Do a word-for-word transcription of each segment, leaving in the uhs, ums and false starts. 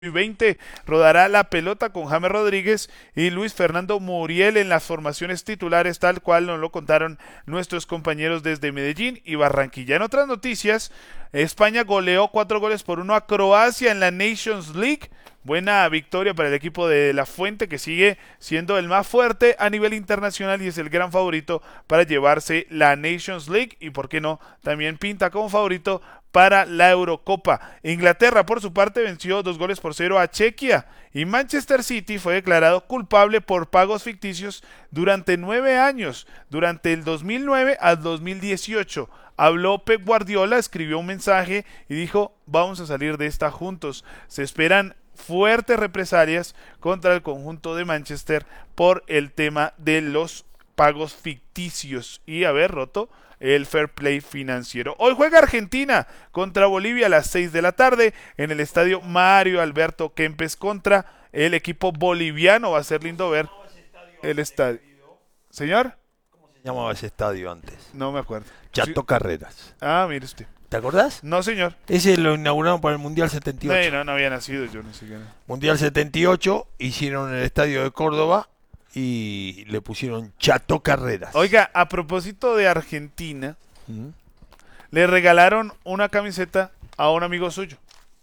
veinte rodará la pelota con James Rodríguez y Luis Fernando Muriel en las formaciones titulares, tal cual nos lo contaron nuestros compañeros desde Medellín y Barranquilla. En otras noticias, España goleó cuatro goles por uno a Croacia en la Nations League. Buena victoria para el equipo de La Fuente, que sigue siendo el más fuerte a nivel internacional y es el gran favorito para llevarse la Nations League y, por qué no, también pinta como favorito para la Eurocopa. Inglaterra, por su parte, venció dos goles por cero a Chequia y Manchester City fue declarado culpable por pagos ficticios durante nueve años, durante el dos mil nueve al dos mil dieciocho. Habló Pep Guardiola, escribió un mensaje y dijo: vamos a salir de esta juntos. Se esperan fuertes represalias contra el conjunto de Manchester por el tema de los pagos ficticios y haber roto el fair play financiero. Hoy juega Argentina contra Bolivia a las seis de la tarde en el estadio Mario Alberto Kempes contra el equipo boliviano. Va a ser lindo ver el estadio. ¿Señor? ¿Cómo se llamaba ese estadio antes? No me acuerdo. Chato Carreras. Ah, mire usted. ¿Te acordás? No, señor. Ese lo inauguraron para el Mundial setenta y ocho. No, no, no había nacido yo, ni siquiera. Mundial setenta y ocho, hicieron el estadio de Córdoba y le pusieron Chato Carreras. Oiga, a propósito de Argentina, ¿Mm? le regalaron una camiseta a un amigo suyo.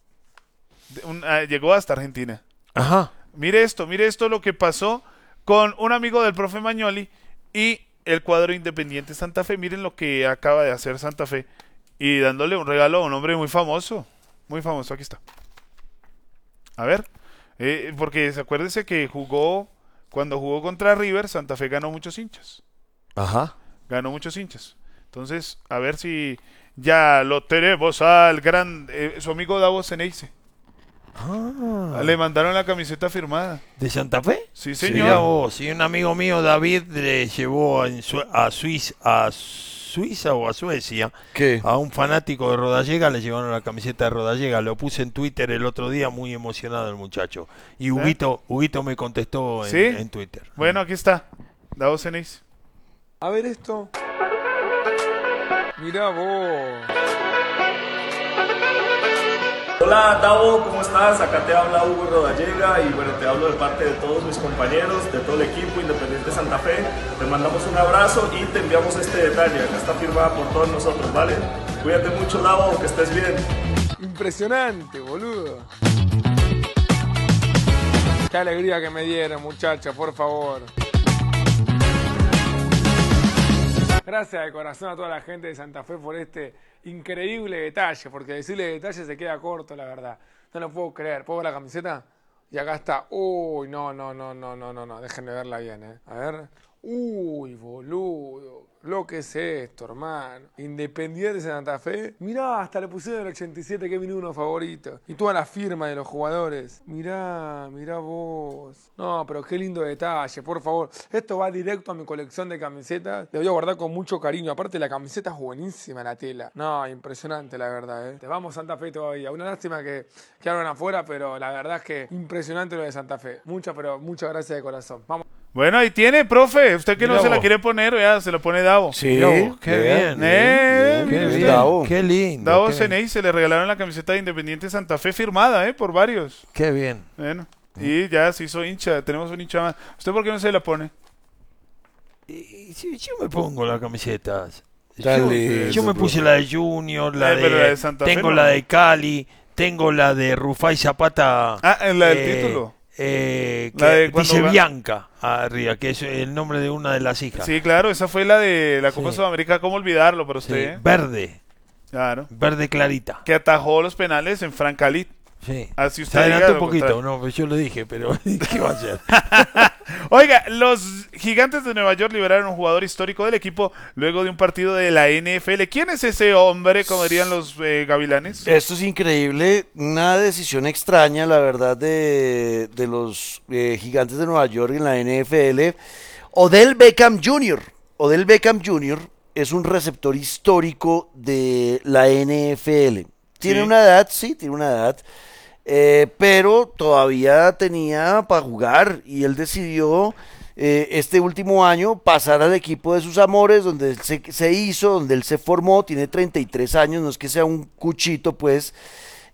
De un, uh, llegó hasta Argentina. Ajá. Mire esto, mire esto lo que pasó con un amigo del profe Magnoli y el cuadro Independiente Santa Fe. Miren lo que acaba de hacer Santa Fe y dándole un regalo a un hombre muy famoso. Muy famoso, aquí está. A ver, eh, porque acuérdense que jugó, cuando jugó contra River, Santa Fe ganó muchos hinchas. Ajá. Ganó muchos hinchas. Entonces, a ver si ya lo tenemos al gran, eh, su amigo Davos Ceneice. Ah. Le mandaron la camiseta firmada. ¿De Santa Fe? Sí, Sí, señor. vos. Y un amigo mío, David, le llevó en Su- a, Suiza, a Suiza o a Suecia. ¿Qué? A un fanático de Rodallega le llevaron la camiseta de Rodallega. Lo puse en Twitter el otro día, muy emocionado el muchacho. Y Huguito, Huguito me contestó en, ¿Sí? en Twitter. Bueno, aquí está. Davos Ceneice. A ver esto. Mirá vos. Hola Davo, ¿cómo estás? Acá te habla Hugo Rodallega y bueno, te hablo de parte de todos mis compañeros, de todo el equipo Independiente Santa Fe. Te mandamos un abrazo y te enviamos este detalle. Acá está firmada por todos nosotros, ¿vale? Cuídate mucho, Davo, que estés bien. Impresionante, boludo. Qué alegría que me dieron, muchachos, por favor. Gracias de corazón a toda la gente de Santa Fe por este increíble detalle, porque decirle detalle se queda corto, la verdad. No lo puedo creer. ¿Puedo ver la camiseta? Y acá está. Uy, no, no, no, no, no, no, no. Déjenme verla bien, ¿eh? A ver. Uy, boludo. Lo que es esto, hermano. Independiente de Santa Fe. Mirá, hasta le pusieron el ochenta y siete, que es mi número favorito. Y toda la firma de los jugadores. Mirá, mirá vos. No, pero qué lindo detalle, por favor. Esto va directo a mi colección de camisetas. Le voy a guardar con mucho cariño. Aparte, la camiseta es buenísima, la tela. No, impresionante, la verdad, ¿eh? Te vamos Santa Fe todavía. Una lástima que quedaron afuera, pero la verdad es que impresionante lo de Santa Fe. Muchas, pero muchas gracias de corazón. Vamos. Bueno, ahí tiene, profe. Usted que Mirá no se la vos. quiere poner, ya se lo pone Davo. Sí, Mirá vos, qué bien. Eh, Qué mire bien. usted. Davo. Qué lindo. Davo qué, Ceneice le regalaron la camiseta de Independiente Santa Fe firmada, ¿eh? Por varios. qué bien. Bueno, y ya se hizo hincha. Tenemos un hincha más. ¿Usted por qué no se la pone? Y, si yo me pongo las camisetas. Está Yo, lindo, yo me puse la de Junior, la Eh, de, pero la de Santa Fe tengo no. la de Cali, tengo la de Rufai Zapata. Ah, en la del eh, título. Eh, La que de cuando dice ga- Bianca arriba, que es el nombre de una de las hijas. Sí, claro, esa fue la de la Copa Sí. Sudamérica. ¿Cómo olvidarlo para Sí, usted? eh? verde, Claro. verde clarita. Que atajó los penales en Francalit. Sí. Así Se usted diga adelantó lo un poquito, contrario. no, pues yo lo dije, pero ¿qué va a hacer? Oiga, los Gigantes de Nueva York liberaron a un jugador histórico del equipo luego de un partido de la N F L. ¿Quién es ese hombre, como dirían los eh, gavilanes? Esto es increíble, una decisión extraña, la verdad, de, de los eh, Gigantes de Nueva York en la N F L. Odell Beckham junior Odell Beckham junior es un receptor histórico de la N F L. Tiene Sí. una edad, sí, tiene una edad, eh, pero todavía tenía para jugar y él decidió eh, este último año pasar al equipo de sus amores, donde él se, se hizo, donde él se formó, tiene treinta y tres años, no es que sea un cuchito, pues,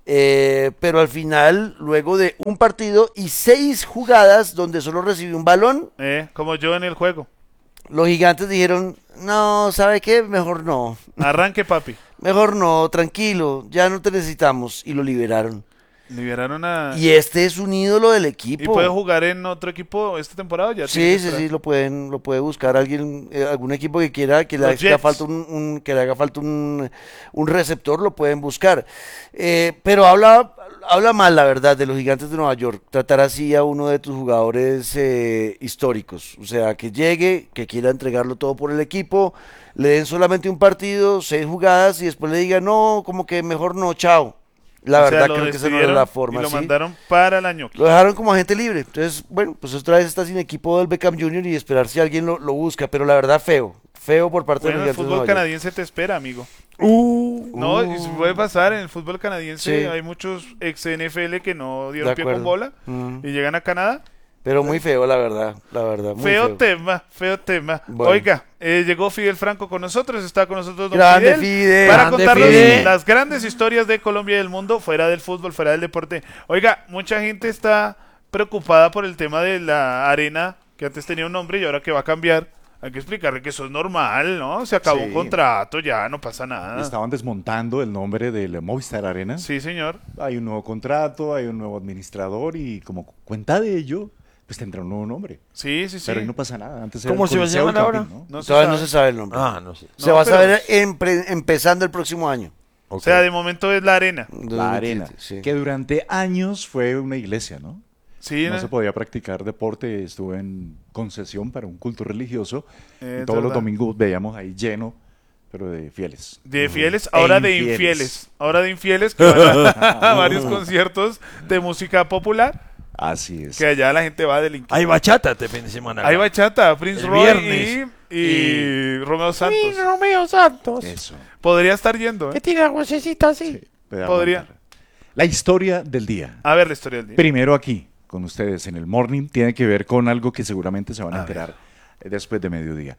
Eh, pero al final, luego de un partido y seis jugadas donde solo recibió un balón, Eh, como yo en el juego. los gigantes dijeron, no, ¿sabe qué? Mejor no, Arranque, papi. mejor no, tranquilo, ya no te necesitamos, y lo liberaron. Liberaron a... Y este es un ídolo del ¿Y equipo. puede jugar en otro equipo esta temporada? Ya tiene Sí, que sí, esperar. sí, lo pueden, lo puede buscar alguien, eh, algún equipo que quiera que le Los haga Jets. falta un, un- que le haga falta un, un receptor, lo pueden buscar. Eh, pero habla, habla mal, la verdad, de los Gigantes de Nueva York, tratar así a uno de tus jugadores eh, históricos. O sea, que llegue, que quiera entregarlo todo por el equipo, le den solamente un partido, seis jugadas y después le diga, no, como que mejor no, chao. La O sea, verdad lo creo que esa no es despidieron la forma. y lo ¿sí? mandaron para el año. Lo dejaron como agente libre. Entonces, bueno, pues otra vez está sin equipo del Beckham junior y esperar si alguien lo, lo busca. Pero la verdad, feo. Feo por parte Bueno, de el los Gigantes de fútbol Nueva York. canadiense te espera, amigo. Uh, No, y uh. se puede pasar en el fútbol canadiense. Sí. Hay muchos ex N F L que no dieron De pie con acuerdo. bola Mm. y llegan a Canadá. Pero muy feo, la verdad. La verdad, muy Feo, feo. tema, feo tema. Bueno. Oiga, eh, llegó Fidel Franco con nosotros, está con nosotros don Grande Fidel, Fidel. para Grande contarnos Fidel. las grandes historias de Colombia y del mundo, fuera del fútbol, fuera del deporte. Oiga, mucha gente está preocupada por el tema de la arena, que antes tenía un nombre y ahora que va a cambiar. Hay que explicarle que eso es normal, ¿no? Se acabó Sí. un contrato, ya no pasa nada. Estaban desmontando el nombre del Movistar Arena. Sí, señor. Hay un nuevo contrato, hay un nuevo administrador y como cuenta de ello, pues tendrá un nuevo nombre. Sí, sí, sí. Pero ahí no pasa nada. Antes era ¿Cómo el se va a Coliseo llamar del ahora? Campín, ¿no? No se Todavía sabe. no se sabe el nombre. Ah, no sé. se No, va a pero- saber empre- empezando el próximo año. O sea, de momento es la arena. La arena, Sí. que durante años fue una iglesia, ¿no? Sí, No ¿no? se podía practicar deporte, estuve en concesión para un culto religioso. Es y todos los verdad. domingos veíamos ahí lleno, pero de fieles. De fieles, E ahora de infieles. infieles. Ahora de infieles que van a, a varios conciertos de música popular. Así es. Que allá la gente va a delinquir. Hay bachata este fin de semana. acá. Hay bachata, Prince El Roy viernes. y, y Romeo Santos. Sí, Romeo Santos. Eso. Podría estar yendo, Que ¿eh? tiene la vocecita así. Sí, puede Podría. aguantar. La historia del día. A ver la historia del día. Primero aquí, con ustedes en el morning, tiene que ver con algo que seguramente se van a, A enterar eh, después de mediodía.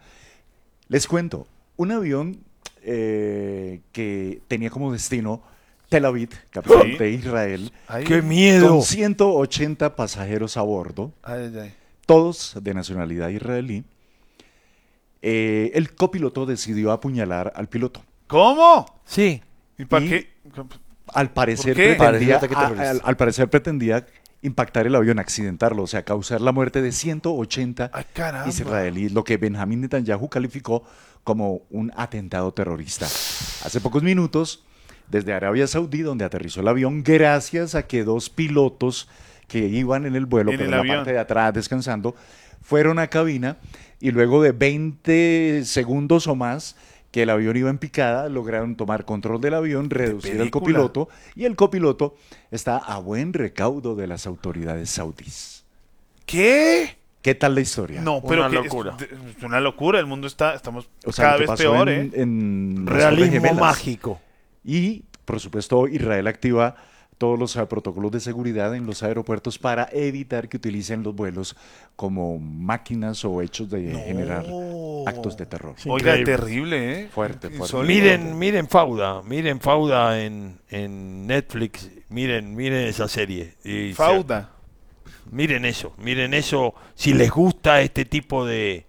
Les cuento, un avión eh, que tenía como destino Tel Aviv, capital Sí. de Israel, Ay, ¡Qué miedo! con ciento ochenta pasajeros a bordo, ay, ay, ay. todos de nacionalidad israelí. Eh, el copiloto decidió apuñalar al piloto. ¿Cómo? Sí. ¿Y para Y- qué? Al parecer, ¿Por qué? Parece pretendía, un ataque a- terrorista. al, al parecer pretendía impactar el avión, accidentarlo, o sea, causar la muerte de ciento ochenta Ay, caramba. israelíes, lo que Benjamín Netanyahu calificó como un atentado terrorista. Hace pocos minutos, desde Arabia Saudí, donde aterrizó el avión, gracias a que dos pilotos que iban en el vuelo, En pero el en la avión. parte de atrás descansando, fueron a cabina y luego de veinte segundos o más que el avión iba en picada, lograron tomar control del avión, reducir al película. copiloto y el copiloto está a buen recaudo de las autoridades saudíes. ¿Qué? ¿Qué tal la historia? No, pero Una que es- locura. Es, una locura. El mundo está, estamos O sea, cada lo que vez pasó peor, en, ¿eh? en las Torres Realismo Gemelas. mágico. Y, por supuesto, Israel activa todos los eh, protocolos de seguridad en los aeropuertos para evitar que utilicen los vuelos como máquinas o hechos de generar actos de terror. Sí. Oiga, Increíble. terrible, ¿eh? Fuerte, fuerte. Insólito. Miren, miren Fauda, miren Fauda en, en Netflix, miren, miren esa serie. Y se- Fauda. miren eso, miren eso, si les gusta este tipo de,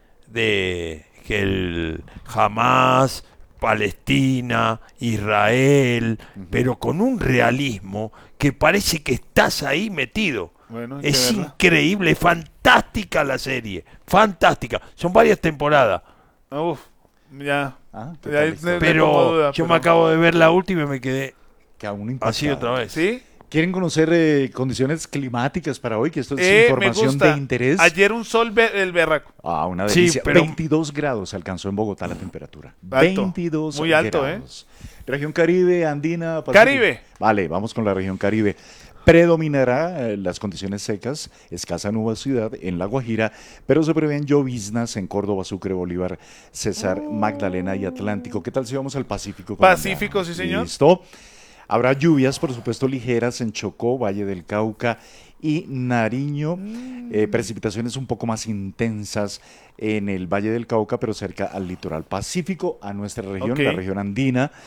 de que el Hamas, Palestina, Israel, pero con un realismo que parece que estás ahí metido. Bueno, hay que Es verla. increíble, fantástica la serie, fantástica. Son varias temporadas, Uf, ya. Ah, ¿qué De tal ahí la historia? le- le pongo pero duda, yo pero- me acabo de ver la última y me quedé Que aún así impactado. otra vez. ¿Sí? ¿Quieren conocer eh, condiciones climáticas para hoy? Que esto es Eh, me información gusta. de interés. Ayer un sol be- el berraco. Ah, una Sí, delicia. pero- veintidós grados alcanzó en Bogotá la temperatura. Alto. veintidós Muy alto, grados. Región Caribe, Andina, Pacífico. Caribe. Vale, vamos con la región Caribe. Predominará eh, las condiciones secas, escasa nubosidad en La Guajira, pero se prevén lloviznas en Córdoba, Sucre, Bolívar, Cesar, Magdalena y Atlántico. ¿Qué tal si vamos al Pacífico colombiano? Pacífico, sí, señor. Listo. Habrá lluvias, por supuesto, ligeras en Chocó, Valle del Cauca y Nariño. Mm. Eh, precipitaciones un poco más intensas en el Valle del Cauca, pero cerca al litoral pacífico, a nuestra región, Ok. la región andina.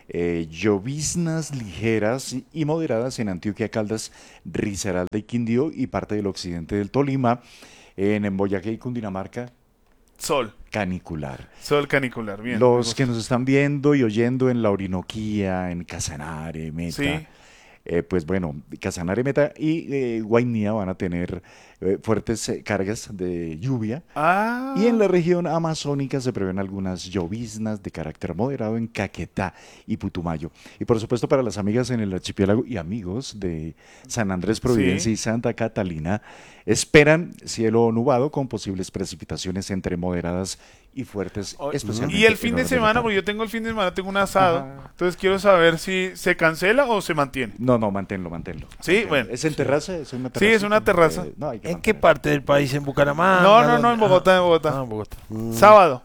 Eh, lloviznas ligeras y- y moderadas en Antioquia, Caldas, Risaralda y Quindío y parte del occidente del Tolima. En, en Boyacá y Cundinamarca, Sol. canicular. Sol canicular. Bien. me Los gusta. que nos están viendo y oyendo en la Orinoquía, en Casanare, Meta, Sí. eh, pues bueno, Casanare, Meta y eh, Guainía van a tener eh, fuertes eh, cargas de lluvia. Ah. Y en la región amazónica se prevén algunas lloviznas de carácter moderado en Caquetá y Putumayo. Y por supuesto para las amigas en el archipiélago y amigos de San Andrés, Providencia Sí. y Santa Catalina, esperan cielo nublado con posibles precipitaciones entre moderadas y fuertes, O- especialmente Y el en fin de horas la semana, tarde. porque yo tengo el fin de semana, tengo un asado. Ajá. Entonces quiero saber si se cancela o se mantiene. No, no, manténlo, manténlo. Sí, Manténlo. bueno. ¿Es en terraza? ¿Es una Sí, terraza? es una terraza. Eh, no, hay que ¿En qué mantenerlo. parte del país? ¿En Bucaramanga? No, no, no, ¿Dónde? en Bogotá, en Bogotá. Ah, en Bogotá. Sábado.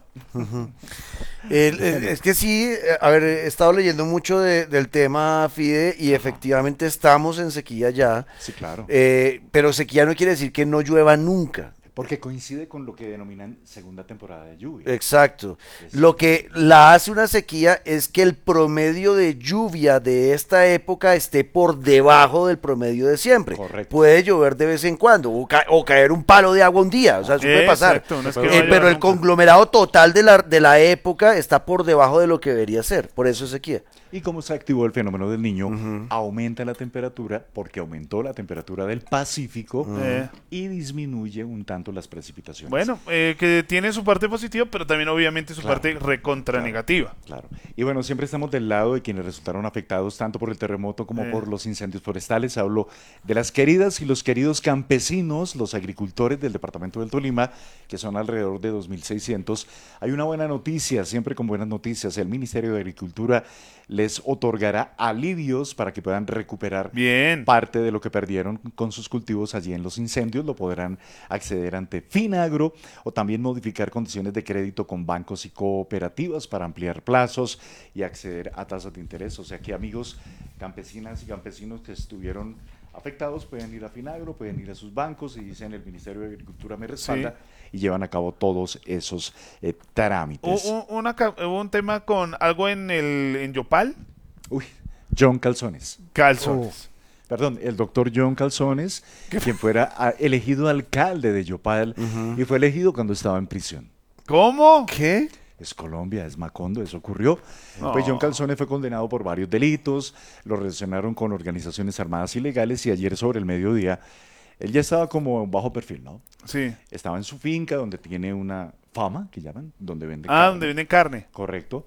El- el- es que sí, eh, a ver, he estado leyendo mucho de- del tema, Fide, y efectivamente estamos en sequía ya, Sí, claro. eh, pero sequía no quiere decir que no llueva nunca. Porque coincide con lo que denominan segunda temporada de lluvia. Exacto. Es- Lo que la hace una sequía es que el promedio de lluvia de esta época esté por debajo del promedio de siempre. Correcto. Puede llover de vez en cuando o, ca- o caer un palo de agua un día, o sea, eso puede pasar. Exacto, no es que Eh, no vaya a pero llover el nunca. conglomerado total de la, de la época está por debajo de lo que debería ser, por eso es sequía. Y como se activó el fenómeno del niño, aumenta la temperatura porque aumentó la temperatura del Pacífico Eh. y disminuye un tanto las precipitaciones. Bueno, eh, que tiene su parte positiva, pero también obviamente su Claro, parte recontra claro. negativa. Claro. Y bueno, siempre estamos del lado de quienes resultaron afectados tanto por el terremoto como Eh. por los incendios forestales. Hablo de las queridas y los queridos campesinos, los agricultores del departamento del Tolima, que son alrededor de dos mil seiscientos. Hay una buena noticia, siempre con buenas noticias. El Ministerio de Agricultura les otorgará alivios para que puedan recuperar Bien. parte de lo que perdieron con sus cultivos allí en los incendios. Lo podrán acceder ante Finagro o también modificar condiciones de crédito con bancos y cooperativas para ampliar plazos y acceder a tasas de interés. O sea que amigos, campesinas y campesinos que estuvieron afectados pueden ir a Finagro, pueden ir a sus bancos y dicen el Ministerio de Agricultura me respalda y llevan a cabo todos esos eh, trámites. Hubo un, una ca- hubo un tema con algo en el en Yopal. Uy, John Calzones. Calzones. Perdón, el doctor John Calzones, quien fuera ah, elegido alcalde de Yopal y fue elegido cuando estaba en prisión. ¿Cómo? ¿Qué? Es Colombia, es Macondo, eso ocurrió. No. Pues John Calzones fue condenado por varios delitos, lo relacionaron con organizaciones armadas ilegales y ayer sobre el mediodía, él ya estaba como bajo perfil, ¿no? Sí. Estaba en su finca donde tiene una fama, que llaman, donde vende Ah, carne. donde venden carne. Correcto.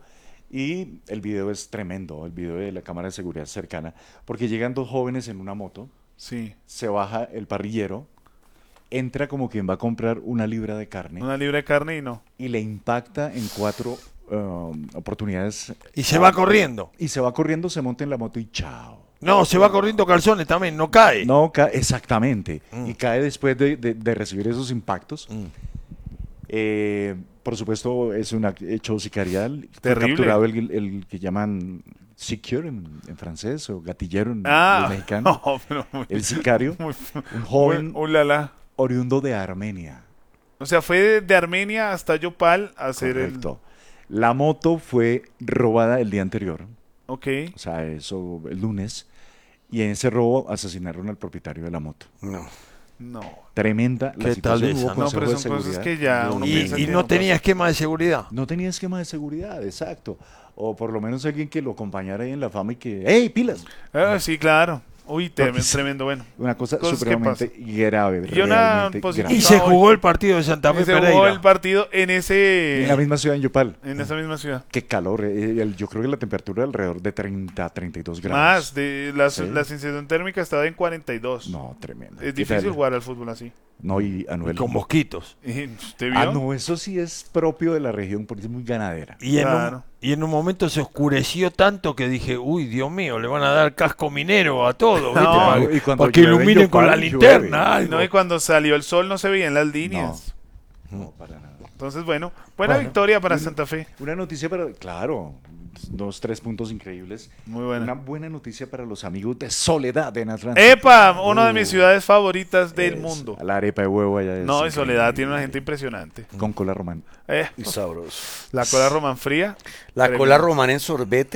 Y el video es tremendo, el video de la cámara de seguridad cercana, porque llegan dos jóvenes en una moto, Sí. se baja el parrillero, entra como quien va a comprar una libra de carne Una libra de carne y no. y le impacta en cuatro um, oportunidades. Y se va corriendo. Y se va corriendo, se monta en la moto y chao. No, se va corriendo Calzones también, no cae. No, ca- exactamente. Mm. Y cae después de, de- de recibir esos impactos. Mm. Eh, por supuesto, es un ac- hecho sicarial. Fue Terrible. capturado el, el que llaman secure en, en francés o gatillero en Ah, los mexicanos. no, pero muy, El sicario, muy, un joven muy- ulala. oriundo de Armenia. O sea, fue de, de Armenia hasta Yopal a hacer Correcto. La moto fue robada el día anterior, el. Ok. o sea, eso el lunes, y en ese robo asesinaron al propietario de la moto. No. No. Tremenda la ¿Qué situación. tal hubo esa, no? No, consejo pero de son cosas seguridad. que ya uno Y, piensa y que no no tenía pasa. esquema de seguridad. No tenía esquema de seguridad, exacto. O por lo menos alguien que lo acompañara ahí en la fama y que, ¡hey, pilas! Ah, sí, claro. Uy, tremendo, Porque sí. tremendo, bueno. Una cosa Cosas que supremamente grave. Y una realmente positiva- grave. Y se No, jugó el partido de Santa Fe Y se jugó Pereira. el partido en ese En la misma ciudad en Yopal. en esa misma ciudad. Qué calor. eh, el- yo creo que la temperatura alrededor de treinta, treinta y dos grados. Más de la, Sí. la sensación térmica estaba en cuarenta y dos. No, tremendo. Es ¿Qué difícil tal? jugar al fútbol así. No, y Anuel. Con mosquitos. Y, ¿Usted vio? Ah, no, eso sí es propio de la región porque es muy ganadera. Y en, Claro. un, y en un momento se oscureció tanto que dije, uy, Dios mío, le van a dar casco minero a todo, ¿viste? No, para, y cuando para que llueve en iluminen con la Yopal, linterna. llueve. algo. No, y cuando salió el sol no se veían las líneas. No, para nada. Entonces, bueno, buena Bueno. victoria para Santa Fe. Una noticia para, claro, dos, tres puntos increíbles. Muy buena. Una buena noticia para los amigos de Soledad en Atlanta. ¡Epa! Una de mis ciudades favoritas del Es, mundo. La arepa de huevo allá es No, y Soledad increíble. tiene una gente impresionante. Con cola román. Eh, Y sabroso. la cola román fría. La Tremendo. cola romana en sorbete.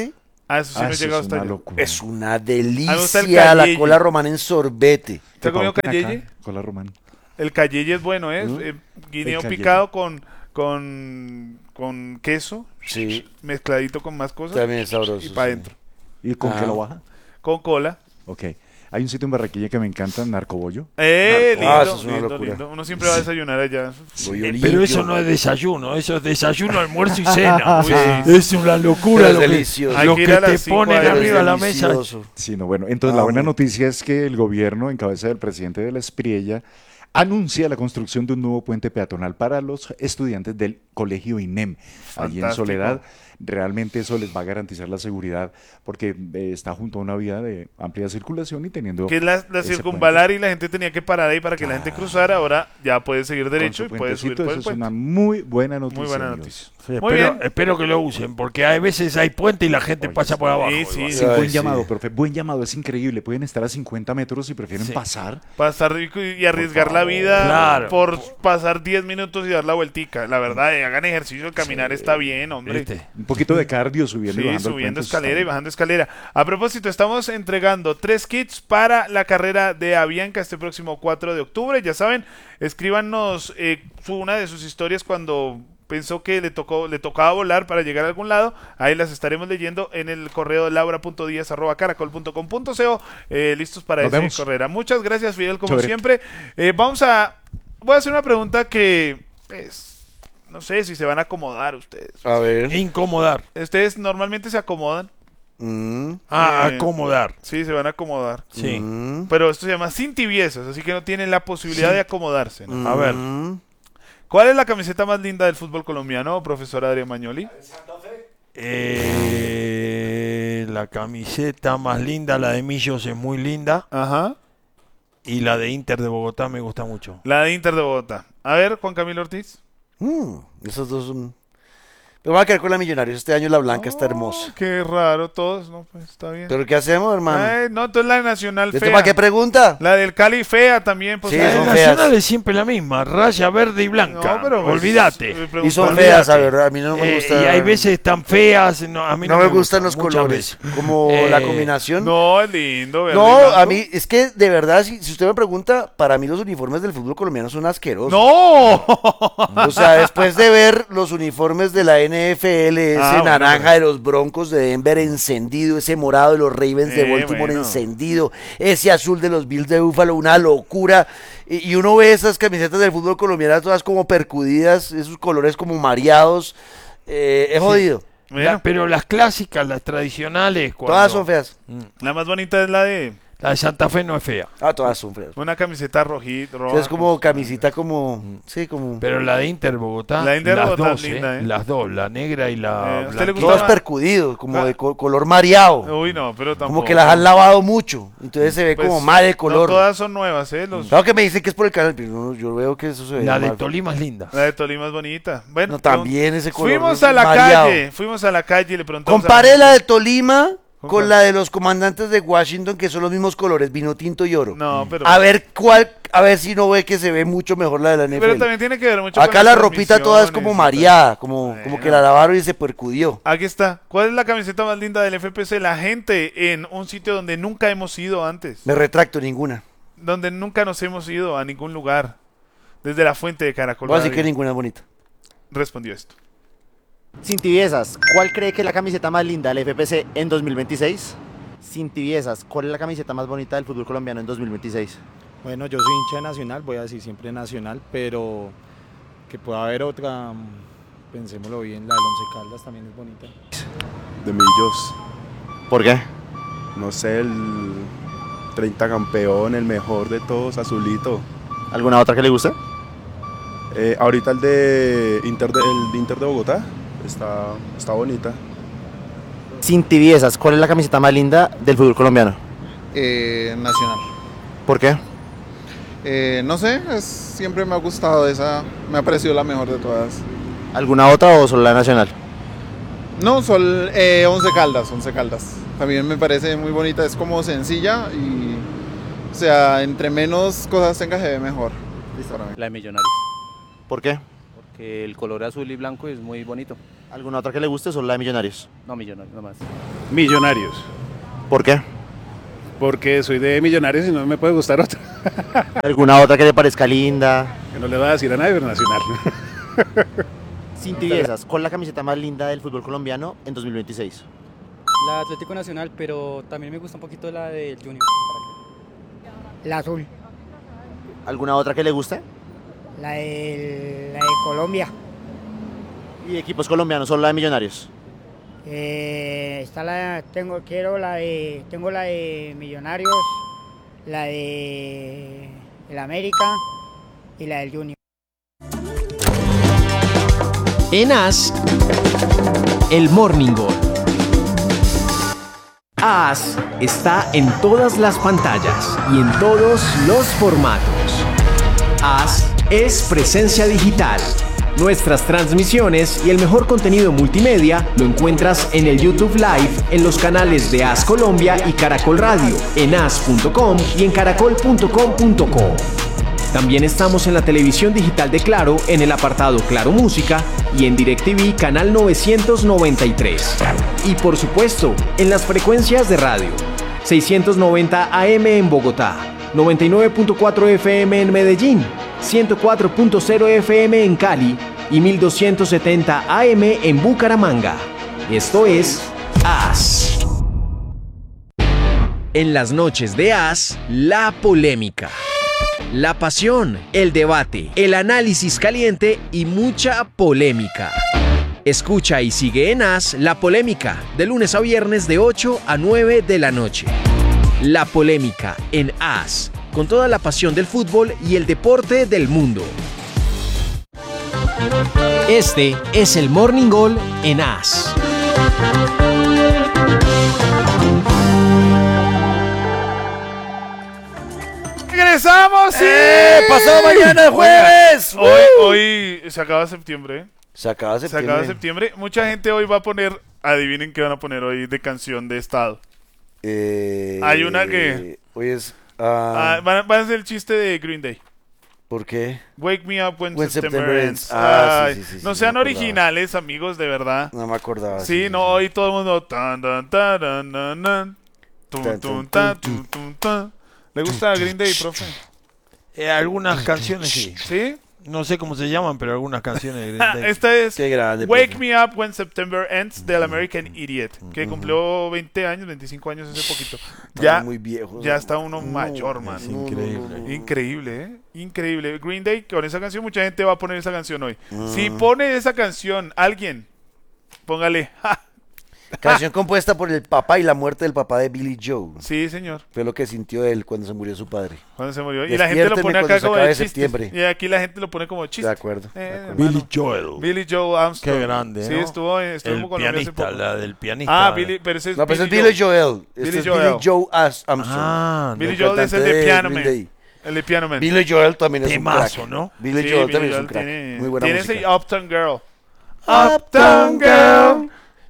Ah, eso sí Ah, no he eso llegado es hasta una allá. locura. Es una gusta el delicia la cayeye. cola romana en sorbete. ¿Te ha comido pautan acá, cayeye? Cola romana. El cayeye es bueno, ¿eh? ¿Mm? Eh, guineo El cayeye. picado con, con, con queso, Sí, mezcladito con más cosas. también es sabroso. Y para sí. adentro. ¿Y con Ah. qué lo baja? Con cola. Ok. Hay un sitio en Barranquilla que me encanta, Narcobollo. Eh, lindo, Ah, eso es una lindo, locura. lindo. Uno siempre va a desayunar allá. Bollo Eh, limpio. pero eso no es desayuno, eso es desayuno, almuerzo y cena. Uy, Sí. Es una locura Es lo que, delicioso. lo Hay que que ir a te las cinco ponen a las arriba de la mesa. Delicioso. Sí, no, bueno. Entonces, Ah, la buena bueno. noticia es que el gobierno, en cabeza del presidente de la Espriella, anuncia la construcción de un nuevo puente peatonal para los estudiantes del colegio I N E M, allí en Fantástico. Soledad. Realmente eso les va a garantizar la seguridad porque eh, está junto a una vía de amplia circulación y teniendo... Que es la, la ese circunvalar y la gente tenía que parar ahí para que la gente cruzara. Ahora ya puede seguir puente. derecho y Con su puede subir puentecito, por eso el es puente. una muy buena noticia. Muy buena amigos. noticia. Sí, Muy espero, bien. espero que lo usen, porque a veces hay puente y la gente Oye, pasa por sí. abajo. Sí, sí, igual. Sí, Ay, buen sí. llamado, profe. Buen llamado, es increíble. Pueden estar a cincuenta metros y prefieren Sí. pasar. Pasar y, y arriesgar la favor. vida Claro. por pasar diez minutos y dar la vueltica. La verdad, eh, hagan ejercicio, el caminar está bien, hombre. ¿Viste? Un poquito de cardio subiendo y Sí, bajando el subiendo puente, eso escalera y está bajando escalera. A propósito, estamos entregando tres kits para la carrera de Avianca este próximo cuatro de octubre. Ya saben, escríbanos eh, su- una de sus historias cuando pensó que le tocó le tocaba volar para llegar a algún lado. Ahí las estaremos leyendo en el correo laura punto diaz arroba caracol punto com punto co, eh, listos para Nos esa vemos. carrera. Muchas gracias, Fidel, como Chévere. siempre. Eh, vamos a... Voy a hacer una pregunta que... pues, no sé si se van a acomodar ustedes. A ver. Incomodar. ¿Ustedes normalmente se acomodan? Mm, Ah, Eh, acomodar. Sí, se van a acomodar. Sí. mm, Pero esto se llama sin tibiezas, así que no tienen la posibilidad de acomodarse. ¿no? A ver. mm. ¿Cuál es la camiseta más linda del fútbol colombiano, profesor Adrián Magnoli? Eh, la camiseta más linda, la de Millos, es muy linda. Ajá. Y la de Inter de Bogotá me gusta mucho. La de Inter de Bogotá. A ver, Juan Camilo Ortiz. Mm, esos dos son... Me voy a quedar con la Millonarios. Este año la blanca está Oh, hermosa. Qué raro, todos, no, pues está bien. ¿Pero qué hacemos, hermano? Ay, no, entonces la de Nacional ¿Esto fea. para qué pregunta? La del Cali fea también, pues. Sí, La eh, de son Nacional feas. es siempre la misma, raya verde y blanca. no, pero pues, Olvídate. me Y pregunto- son olvídate. feas, a ver, a mí no me Eh, gusta. y hay veces tan feas, no, a mí no, no me gustan los muchas colores, veces. como Eh, la combinación. No, es lindo, verde y No, blanco. a mí, es que de verdad, si, si usted me pregunta, para mí los uniformes del fútbol colombiano son asquerosos. ¡No! O sea, después de ver los uniformes de la N F L, ese Ah, bueno, naranja bueno. de los Broncos de Denver encendido, ese morado de los Ravens de Eh, Baltimore bueno. encendido, ese azul de los Bills de Buffalo, una locura. Y, y uno ve esas camisetas del fútbol colombiano todas como percudidas, esos colores como mareados. Eh, es jodido. Bueno, La- pero las clásicas, las tradicionales, cuando- Todas son feas. la más bonita es la de La de Santa Fe no es fea. Ah, todas son feas. una camiseta rojita, O roja. sea, es como con- camisita como... Sí, como... Pero la de Inter Bogotá, La de Inter las Bogotá dos, es linda, ¿eh? ¿eh? Las dos, la negra y la Eh, ¿a usted le blanquita. gusta Todas más? percudido, como Ah. de co- color mareado. Uy, no, pero tampoco. Como que las han lavado mucho. Entonces se ve Pues, como mal el No color. todas son nuevas, ¿eh? Los- Claro que me dicen que es por el canal, pero no, yo veo que eso se ve La de mal. Tolima es linda. La de Tolima es bonita. Bueno, No, también ese color fuimos a la mareado. calle, fuimos a la calle y le preguntamos. Comparé a la de Tolima ¿Con con cuál? la de los comandantes de Washington, que son los mismos colores, vino tinto y oro. No, pero. A ver cuál, a ver si no ve que se ve mucho mejor la de la N F pero L. también tiene que ver mucho Acá con la las ropita toda es como transmisiones y mareada, como, Bueno. como que la lavaron y se percudió. tal. Aquí está. ¿Cuál es la camiseta más linda del F P C? La gente en un sitio donde nunca hemos ido antes. Me retracto, ninguna. Donde nunca nos hemos ido a ningún lugar. Desde la fuente de Caracol. Voy a decir Radio. que ninguna es bonita. Respondió esto. Sin tibiezas, ¿cuál cree que es la camiseta más linda del F P C en dos mil veintiséis? Sin tibiezas, ¿cuál es la camiseta más bonita del fútbol colombiano en dos mil veintiséis? Bueno, yo soy hincha de Nacional, voy a decir siempre Nacional, pero que pueda haber otra, mm, pensémoslo bien, la del Once Caldas también es bonita. De Millos, ¿Por qué? no sé, el treinta campeón, el mejor de todos, azulito. ¿Alguna otra que le guste? Eh, ahorita el de Inter de, el de Inter de Bogotá está, está bonita. Sin tibiezas, ¿cuál es la camiseta más linda del fútbol colombiano? Eh, nacional. ¿Por qué? Eh, no sé, es, siempre me ha gustado esa, me ha parecido la mejor de todas. ¿Alguna otra o solo la nacional? No, sol, eh, Once Caldas, Once Caldas. También me parece muy bonita, es como sencilla y, o sea, entre menos cosas tenga se ve mejor. Para mí. La de Millonarios. ¿Por qué? que el color azul y blanco es muy bonito. ¿Alguna otra que le guste o solo la de Millonarios? No, Millonarios nomás. Millonarios. ¿Por qué? Porque soy de Millonarios y no me puede gustar otra. ¿Alguna otra que le parezca linda? Que no le va a decir a nadie, pero Nacional. Sin tibiezas, ¿cuál es la camiseta más linda del fútbol colombiano en dos mil veintiséis? La Atlético Nacional, pero también me gusta un poquito la del Junior. La azul. ¿Alguna otra que le guste? La de, la de Colombia. ¿Y equipos colombianos, solo la de Millonarios? Eh, está la, tengo, quiero la de, tengo la de Millonarios, la de el América y la del Junior. En As, el Morning Gol. As está en todas las pantallas y en todos los formatos. As es presencia digital. Nuestras transmisiones y el mejor contenido multimedia lo encuentras en el YouTube Live, en los canales de As Colombia y Caracol Radio, en as punto com y en caracol punto com punto co. También estamos en la televisión digital de Claro, en el apartado Claro Música y en DirecTV canal novecientos noventa y tres. Y por supuesto, en las frecuencias de radio, seiscientos noventa A M en Bogotá, noventa y nueve punto cuatro F M en Medellín, ciento cuatro punto cero F M en Cali y mil doscientos setenta A M en Bucaramanga. Esto es As. En las noches de As, la polémica, la pasión, el debate, el análisis caliente y mucha polémica. Escucha y sigue en As La Polémica, de lunes a viernes de ocho a nueve de la noche. La Polémica en As, con toda la pasión del fútbol y el deporte del mundo. Este es el Morning Gol en As. ¡Regresamos! ¡Sí! ¡Eh! ¡Pasado mañana, el jueves! Hoy, hoy se acaba septiembre. Se acaba septiembre. Se acaba septiembre. Mucha gente hoy va a poner, adivinen qué van a poner hoy de canción de estado. Eh, Hay una que... Hoy es... Uh, ah, van, van a hacer el chiste de Green Day. ¿Por qué? Wake me up when, When September, September ends. ends. Ah, Ay, sí, sí, sí, no sí, sean me acordaba. originales, amigos, de verdad. No me acordaba. Sí, sí, sí, no, sí. hoy todo el mundo... Tan, tan, tan, tan, tan, tan, tum, Tan, tum, tan, tan, tum, tum, tum, tan. ¿Le gusta Green Day, profe? Eh, algunas canciones sí. ¿Sí? No sé cómo se llaman, pero algunas canciones de Green Day. Esta es Qué grande. Wake profe. Me Up When September Ends del American Idiot, que cumplió veinte años, veinticinco años hace poquito. Ya, muy viejo. ya está uno No, mayor, man. es increíble. no, no, no. Increíble, ¿eh? Increíble. Green Day, con esa canción, mucha gente va a poner esa canción hoy. Mm. Si pone esa canción alguien, póngale. ¡ja! Canción compuesta por el papá y la muerte del papá de Billy Joe. Sí, señor. Fue lo que sintió él cuando se murió su padre. Cuando se murió. Y la gente lo Despiértenme pone acá cuando se como acabe de chiste. septiembre. Y aquí la gente lo pone como chiste. De acuerdo. de Eh, acuerdo. Billy Joel. Billy Joe Armstrong. Qué grande, Sí, ¿no? estuvo, en- estuvo en El Colombia hace pianista, poco. la del pianista. Ah, Billy, pero ese es No, pues es Billy Billy Joe. Joel. Este Billy es Joel. Billy Joe As- Armstrong. Ah, Billy el Joel es el cantante de de Piano Green Man. Day. El de Piano Man. Billy Joel también es Temazo, un crack. ¿no? Billy Sí, Joel Billy también es Joel un crack. tiene, Muy buena tiene música. ese Uptown Girl. Uptown Girl.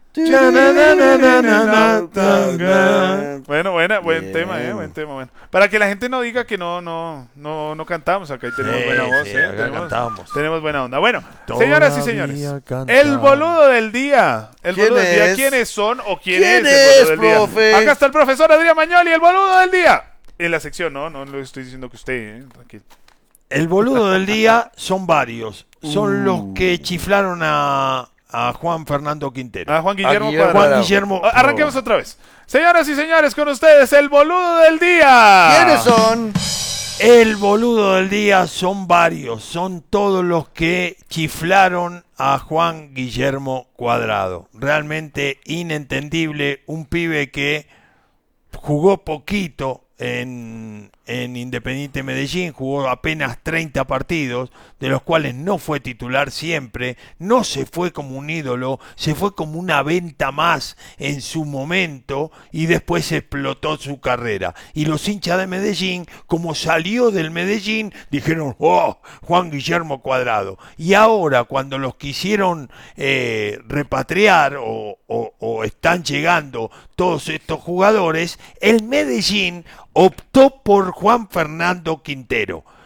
Uptown Girl. Bueno, buena, buen Bien. tema, eh, buen tema, bueno. Para que la gente no diga que no, no, no, no cantamos, acá ahí tenemos Sí, buena voz, sí, eh. acá Tenemos, cantamos. tenemos buena onda. Bueno, señoras y Todavía señores, cantamos. el boludo del día. El ¿Quién boludo del día. es? ¿Quiénes son o quién, ¿Quién es, es, el boludo del profe? día? Acá está el profesor Adrián Magnoli, el boludo del día. En la sección, no, no lo estoy diciendo que usted, eh, tranquilo. El boludo del día son varios. Son Uh. los que chiflaron a, a Juan Fernando Quintero. Ah, Juan Guillermo A Guillermo Cuadrado. Juan Guillermo. Ah, Arranquemos otra vez. Señoras y señores, con ustedes, el boludo del día. ¿Quiénes son? El boludo del día son varios. Son todos los que chiflaron a Juan Guillermo Cuadrado. Realmente inentendible. Un pibe que jugó poquito en, en Independiente Medellín, jugó apenas treinta partidos, de los cuales no fue titular siempre, no se fue como un ídolo, se fue como una venta más en su momento y después explotó su carrera. Y los hinchas de Medellín, como salió del Medellín, dijeron, oh, Juan Guillermo Cuadrado. Y ahora, cuando los quisieron eh, repatriar o, o, o están llegando todos estos jugadores, el Medellín optó por Juan Fernando Quintero.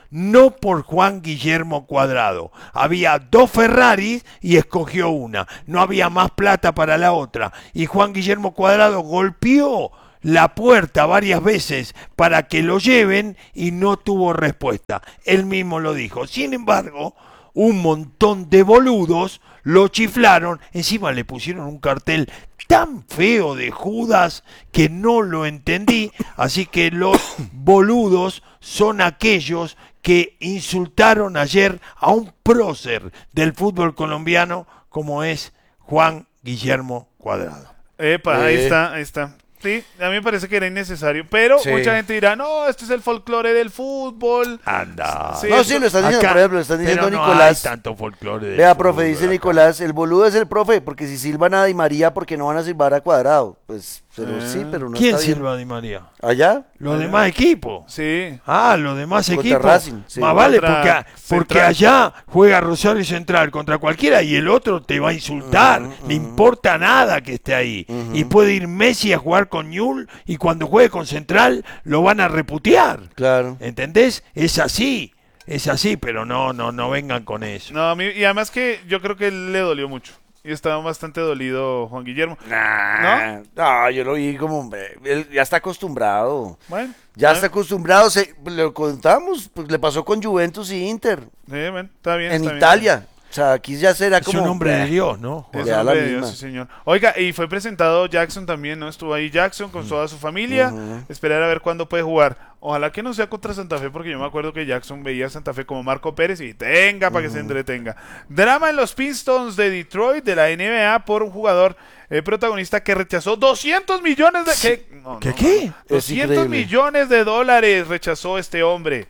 no por Juan Guillermo Cuadrado. Había dos Ferraris y escogió una. No había más plata para la otra. Y Juan Guillermo Cuadrado golpeó la puerta varias veces para que lo lleven y no tuvo respuesta. Él mismo lo dijo. Sin embargo, un montón de boludos lo chiflaron, encima le pusieron un cartel tan feo de Judas que no lo entendí, así que los boludos son aquellos que insultaron ayer a un prócer del fútbol colombiano como es Juan Guillermo Cuadrado. Epa, ahí está, ahí está. Sí, a mí me parece que era innecesario, pero sí. Mucha gente dirá, no, este es el folclore del fútbol. Anda. Sí, no, sí, lo están diciendo, acá, por ejemplo, lo están diciendo no Nicolás. Hay tanto folclore del Vea, profe, dice acá. Nicolás, el boludo es el profe, porque si silban a Di María, porque no van a silbar a Cuadrado. Pues, pero eh. sí, pero no ¿Quién está bien. silba a Di María? ¿Allá? Los Allá. demás equipos. Sí. Ah, los demás Contra equipos. Racing, sí. Más vale Contra porque, porque Central. allá juega Rosario Central contra cualquiera y el otro te va a insultar. Uh-huh, Le uh-huh. importa nada que esté ahí. Uh-huh. Y puede ir Messi a jugar con Newell y cuando juegue con Central lo van a reputear. Claro. ¿Entendés? Es así. Es así, pero no, no, no vengan con eso. No, a mí, y además que yo creo que le dolió mucho. Y estaba bastante dolido Juan Guillermo. Nah, ¿No? no, yo lo vi como, él ya está acostumbrado. Bueno. Ya ¿eh? está acostumbrado, se, lo contamos, pues le pasó con Juventus y Inter. Sí, bueno, está bien. En está Italia. Bien. O sea, aquí ya será Es como... un hombre de Dios, ¿no? Es Le un da la hombre de Dios, misma. sí, señor. Oiga, y fue presentado Jackson también, ¿no? Estuvo ahí Jackson con toda su familia. Ujú. Esperar a ver cuándo puede jugar. Ojalá que no sea contra Santa Fe, porque yo me acuerdo que Jackson veía a Santa Fe como Marco Pérez y tenga para que se entretenga. Drama en los Pistons de Detroit, de la N B A, por un jugador eh, protagonista que rechazó doscientos millones de... ¿Qué? No, ¿Qué? no, ¿Qué? no. doscientos increíble. millones de dólares rechazó este hombre.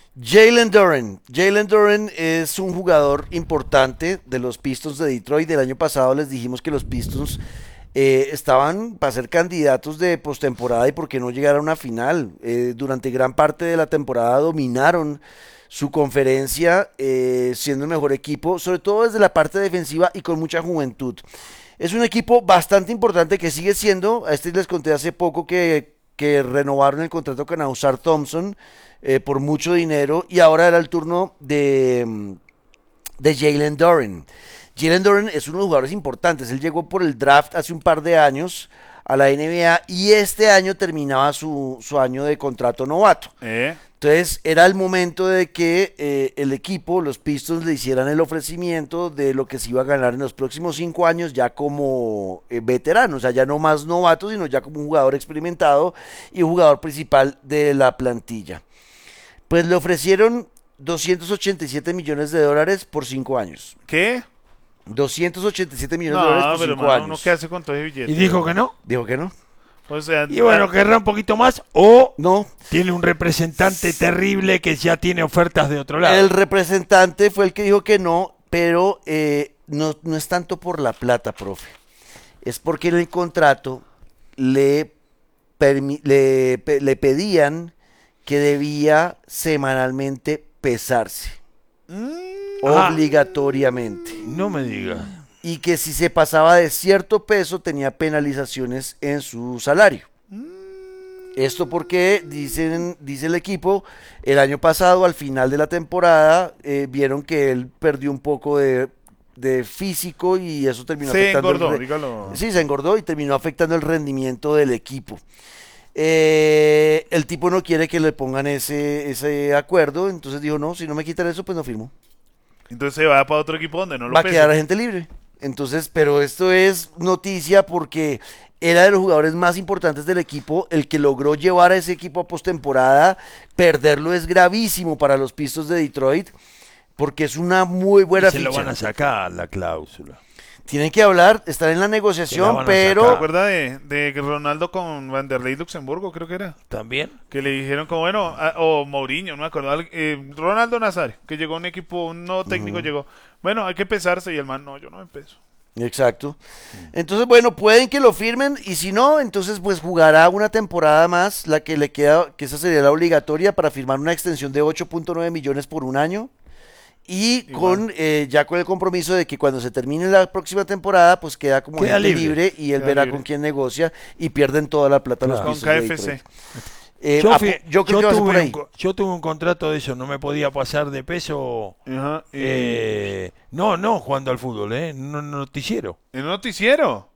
Jalen Duren. Jalen Duren es un jugador importante de los Pistons de Detroit. Del año pasado les dijimos que los Pistons eh, estaban para ser candidatos de postemporada y por qué no llegar a una final. Eh, durante gran parte de la temporada dominaron su conferencia eh, siendo el mejor equipo, sobre todo desde la parte defensiva y con mucha juventud. Es un equipo bastante importante que sigue siendo, a este les conté hace poco que, que renovaron el contrato con Ausar Thompson eh, por mucho dinero y ahora era el turno de, de Jalen Duren. Jalen Duren es uno de los jugadores importantes, él llegó por el draft hace un par de años a la N B A y este año terminaba su, su año de contrato novato. ¿Eh? Entonces era el momento de que eh, el equipo, los Pistons, le hicieran el ofrecimiento de lo que se iba a ganar en los próximos cinco años ya como eh, veterano, o sea, ya no más novato, sino ya como un jugador experimentado y un jugador principal de la plantilla. Pues le ofrecieron doscientos ochenta y siete millones de dólares por cinco años. ¿Qué? doscientos ochenta y siete millones No, de dólares por pero cinco mano, años. ¿uno qué hace con todo ese billete? ¿Y dijo que no? Dijo que no. O sea, Y bueno, querrá un poquito más o no. Tiene un representante terrible que ya tiene ofertas de otro lado. El representante fue el que dijo que no, pero eh, no, no es tanto por la plata, profe. Es porque en el contrato le, permi- le, pe- le pedían que debía semanalmente pesarse. Obligatoriamente. No me digas. Y que si se pasaba de cierto peso tenía penalizaciones en su salario. Esto porque dicen, dice el equipo, el año pasado al final de la temporada eh, vieron que él perdió un poco de, de físico y eso terminó Se afectando. engordó, el re- dígalo. Sí, se engordó y terminó afectando el rendimiento del equipo. Eh, el tipo no quiere que le pongan ese, ese acuerdo, entonces dijo, no, si no me quitan eso, pues no firmo. Entonces se va para otro equipo donde no lo Va a pesen. quedar gente libre. Entonces, pero esto es noticia porque era de los jugadores más importantes del equipo, el que logró llevar a ese equipo a postemporada. Perderlo es gravísimo para los Pistons de Detroit porque es una muy buena Y se ficha. lo van a sacar la cláusula. Tienen que hablar, están en la Se la negociación, van a pero ¿Se acuerda de, de Ronaldo con Vanderlei Luxemburgo, creo que era? ¿También? Que le dijeron como, bueno, a- o Mourinho, no me acuerdo, al- eh, Ronaldo Nazario, que llegó a un equipo, un nuevo técnico llegó, bueno, hay que pesarse, y el man, no, yo no me peso. Exacto. Entonces, bueno, pueden que lo firmen y si no, entonces pues jugará una temporada más, la que le queda, que esa sería la obligatoria para firmar una extensión de ocho punto nueve millones por un año y con eh, ya con el compromiso de que cuando se termine la próxima temporada, pues queda como Queda gente libre. libre, y él Queda verá libre. con quién negocia y pierden toda la plata los Con Pistons de K F C. Detroit. Eh, Yo, apu- fui- yo creo yo que va a ser por tuve ahí. un, co- yo tuve un contrato de eso, no me podía pasar de peso. Ajá, y- eh, no, no, jugando al fútbol, ¿eh? No, no noticiero. ¿En un noticiero?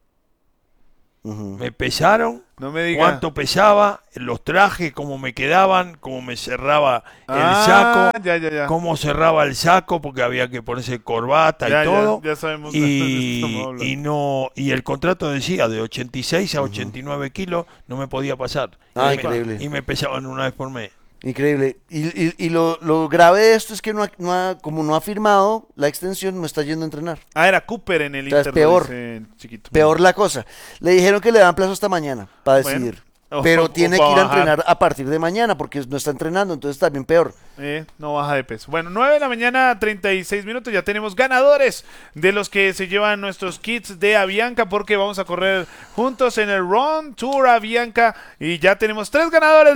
Me pesaron, No me diga. cuánto pesaba, los trajes, cómo me quedaban, cómo me cerraba Ah, el saco, ya, ya, ya. cómo cerraba el saco, porque había que ponerse corbata Ya, y ya, todo. ya sabemos de lo que y, estamos hablando. y no y el contrato decía de ochenta y seis a ochenta y nueve kilos no me podía pasar. Ah, y, me, increíble. y me pesaban una vez por mes. Increíble. Y, y- y lo, lo grave de esto es que no ha- no ha- como no ha firmado la extensión, no está yendo a entrenar. Ah, era Cooper en el O sea, es Inter. peor. dice chiquito. Peor la cosa. Le dijeron que le dan plazo hasta mañana para Bueno, decidir. o- pero o tiene pa' que ir a bajar. entrenar a partir de mañana porque no está entrenando, entonces también peor. Eh, no baja de peso. Bueno, nueve de la mañana, treinta y seis minutos. Ya tenemos ganadores de los que se llevan nuestros kits de Avianca porque vamos a correr juntos en el Run Tour Avianca. Y ya tenemos tres ganadores,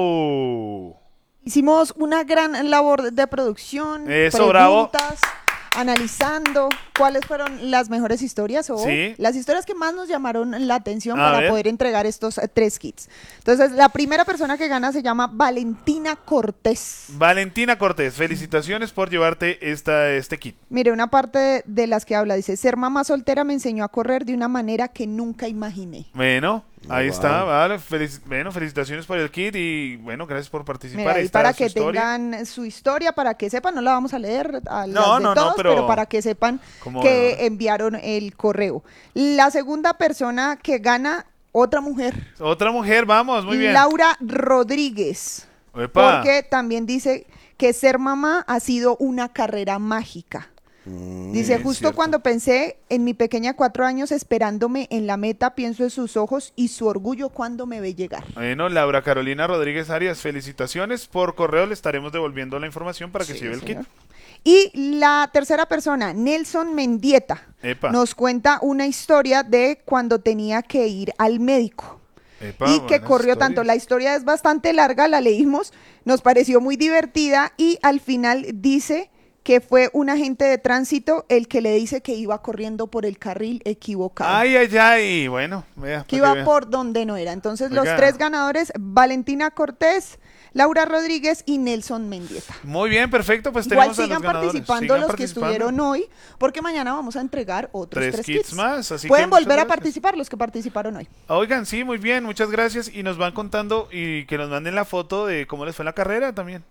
Lau. Hicimos una gran labor de producción, Eso, bravo. preguntas, analizando cuáles fueron las mejores historias o Sí. las historias que más nos llamaron la atención A para ver. poder entregar estos eh, tres kits. Entonces, la primera persona que gana se llama Valentina Cortés. Valentina Cortés, felicitaciones por llevarte esta, este kit. Mire, una parte de las que habla dice, ser mamá soltera me enseñó a correr de una manera que nunca imaginé. Bueno, ahí wow. está. Vale, felici- bueno, felicitaciones por el kit y bueno, gracias por participar. Mira, Ahí y está para su que historia. tengan su historia, para que sepan, no la vamos a leer a las No, de no, no, todos, pero- pero para que sepan ¿Cómo que no? enviaron el correo. La segunda persona que gana, otra mujer, Otra mujer, vamos, muy bien. Laura Rodríguez, Epa. porque también dice que ser mamá ha sido una carrera mágica. Dice, es justo cierto. cuando pensé en mi pequeña cuatro años esperándome en la meta, pienso en sus ojos y su orgullo cuando me ve llegar. Bueno, Laura Carolina Rodríguez Arias, felicitaciones. Por correo le estaremos devolviendo la información para que Sí, se lleve el señor. kit. Y la tercera persona, Nelson Mendieta, Epa. nos cuenta una historia de cuando tenía que ir al médico. Epa, y que buenas corrió historias. tanto. La historia es bastante larga, la leímos, nos pareció muy divertida y al final dice que fue un agente de tránsito el que le dice que iba corriendo por el carril equivocado. Ay, ay, ay. Bueno, vea. que para iba vea. por donde no era. Entonces, los Oiga. tres ganadores, Valentina Cortés, Laura Rodríguez y Nelson Mendieta. Muy bien, perfecto. Pues Igual tenemos a sigan los ganadores. participando Sigan los participando. que estuvieron hoy, porque mañana vamos a entregar otros Tres tres, kits kits. más, así que Pueden muchas volver a gracias. participar los que participaron hoy. Oigan, sí, muy bien, muchas gracias. Y nos van contando y que nos manden la foto de cómo les fue en la carrera también.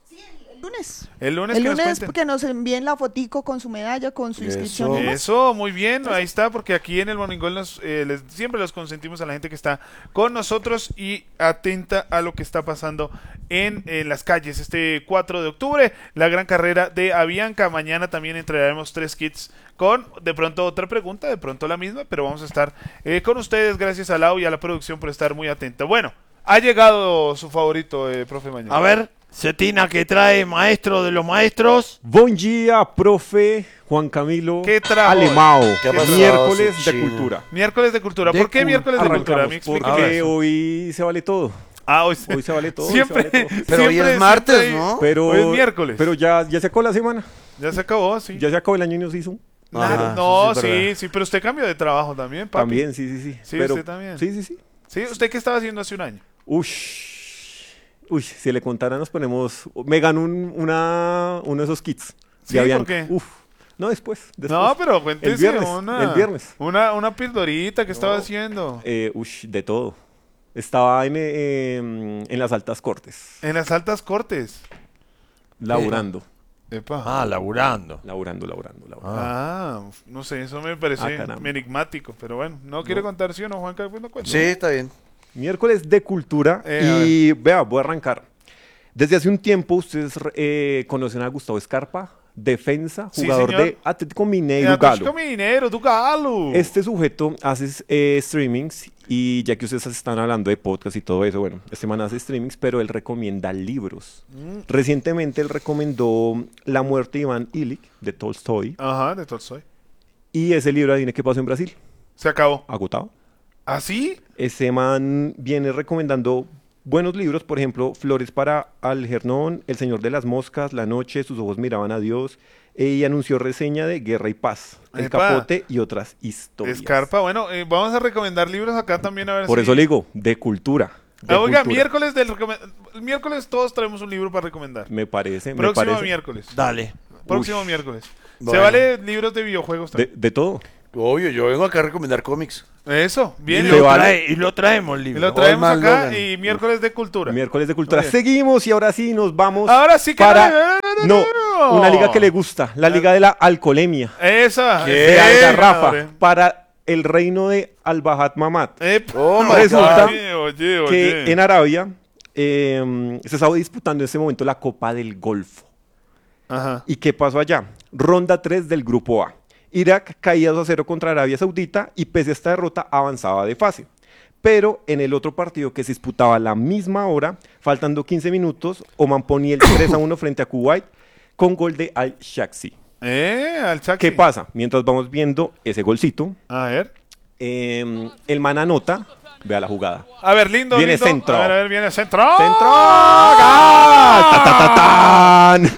El lunes. El lunes El que nos lunes cuenten. que nos envíen la fotico con su medalla, con su inscripción. y demás. Eso, muy bien, ahí está, porque aquí en el Morning Call nos, eh, les- siempre los consentimos a la gente que está con nosotros y atenta a lo que está pasando en, en las calles. Este cuatro de octubre, la gran carrera de Avianca. Mañana también entregaremos tres kits con de pronto otra pregunta, de pronto la misma, pero vamos a estar eh, con ustedes. Gracias a Lau y a la producción por estar muy atenta. Bueno, ha llegado su favorito, eh, profe Mañana. A ver, Cetina que trae maestro de los maestros. Buen día, profe Juan Camilo ¿Qué trajo? Alemao. ¿Qué ha pasado, Miércoles de Cecchino? cultura. Miércoles de cultura. De ¿Por qué cul- miércoles de cultura? arrancamos, Me explica Porque eso. hoy se vale todo. Ah, hoy se, Hoy se vale todo. hoy Siempre, se vale todo. Pero hoy siempre- es martes, siempre hay- ¿no? Pero, Hoy es miércoles. Pero ya, ya se acabó la semana. Ya se acabó, sí. Ya se acabó el año y nos hizo. Nah, Ah, no, eso sí es sí, verdad. sí, pero usted cambió de trabajo también, papi. También, sí, sí, sí. Sí, Pero- usted también. Sí, sí, sí. Sí, ¿usted qué estaba haciendo hace un año? Ush. Uy, si le contara nos ponemos... Me ganó un, una, uno de esos kits. Sí, de Avianca. ¿por qué? Uf. No, después. después. No, pero cuéntese El viernes. una, El viernes. una, una pildorita que estaba No. haciendo. Eh, ush, de todo. Estaba en, eh, en las altas cortes. En las altas cortes. Laburando. Epa. Ah, laburando. Laburando, laburando, laburando. Ah, no sé, eso me parece Ah, caramba. enigmático, pero bueno, ¿no quiere contar sí o no, Juanca? Pues no cuenta. Sí, está bien. Miércoles de cultura. Eh, y vea, voy a arrancar. Desde hace un tiempo ustedes eh, conocen a Gustavo Escarpa, defensa, Sí, jugador señor. de Atlético Eh, Mineiro Atlético Galo. Minero, tu Galo. Este sujeto hace eh, streamings y ya que ustedes están hablando de podcast y todo eso, bueno, este man hace streamings, pero él recomienda libros. Mm. Recientemente él recomendó La muerte de Iván Illich, de Tolstoy, Ajá, de Tolstoy. y ese libro, adivine qué pasó en Brasil, Se acabó. agotado. ¿Ah, sí? Ese man viene recomendando buenos libros, por ejemplo, Flores para Algernon, El Señor de las Moscas, La Noche, Sus ojos miraban a Dios, eh, y anunció reseña de Guerra y Paz, El Epa. Capote y otras historias. Escarpa, bueno, eh, vamos a recomendar libros acá también a ver Por si... eso le digo, de cultura. de Ah, oiga, cultura. miércoles del recome- el miércoles todos traemos un libro para recomendar. Me parece, me Próximo parece. miércoles. Dale. Próximo Uy. miércoles. Se Bueno. vale libros de videojuegos De, también. de todo. Obvio, yo vengo acá a recomendar cómics. Eso, Y bien. Se lo, vale. trae- y lo traemos el Y libro. lo traemos Old Man acá Logan. y miércoles de cultura. Miércoles de cultura. Muy bien. Seguimos y ahora sí nos vamos Ahora sí que para... no, No, no. una liga que le gusta, la liga de la alcoholemia. Esa. De Eh, Algarrafa, hombre. para el reino de Al-Bahad Mamad. Eh, Oh, my Resulta God. Oye, oye, que oye. en Arabia eh, se estaba disputando en ese momento la Copa del Golfo. Ajá. ¿Y qué pasó allá? Ronda tres del Grupo A. Irak caía dos a cero contra Arabia Saudita y pese a esta derrota avanzaba de fase. Pero en el otro partido que se disputaba a la misma hora, faltando quince minutos, Oman ponía el tres a uno frente a Kuwait con gol de Al-Shaksi. Eh, al Chaxi. ¿Qué pasa? Mientras vamos viendo ese golcito, A ver. eh, el man anota, vea la jugada. A ver, lindo, Viene lindo. centro. A ver, a ver, viene centro. ¡Centro! ¡Gol! ¡Ta, ta, ta, tan!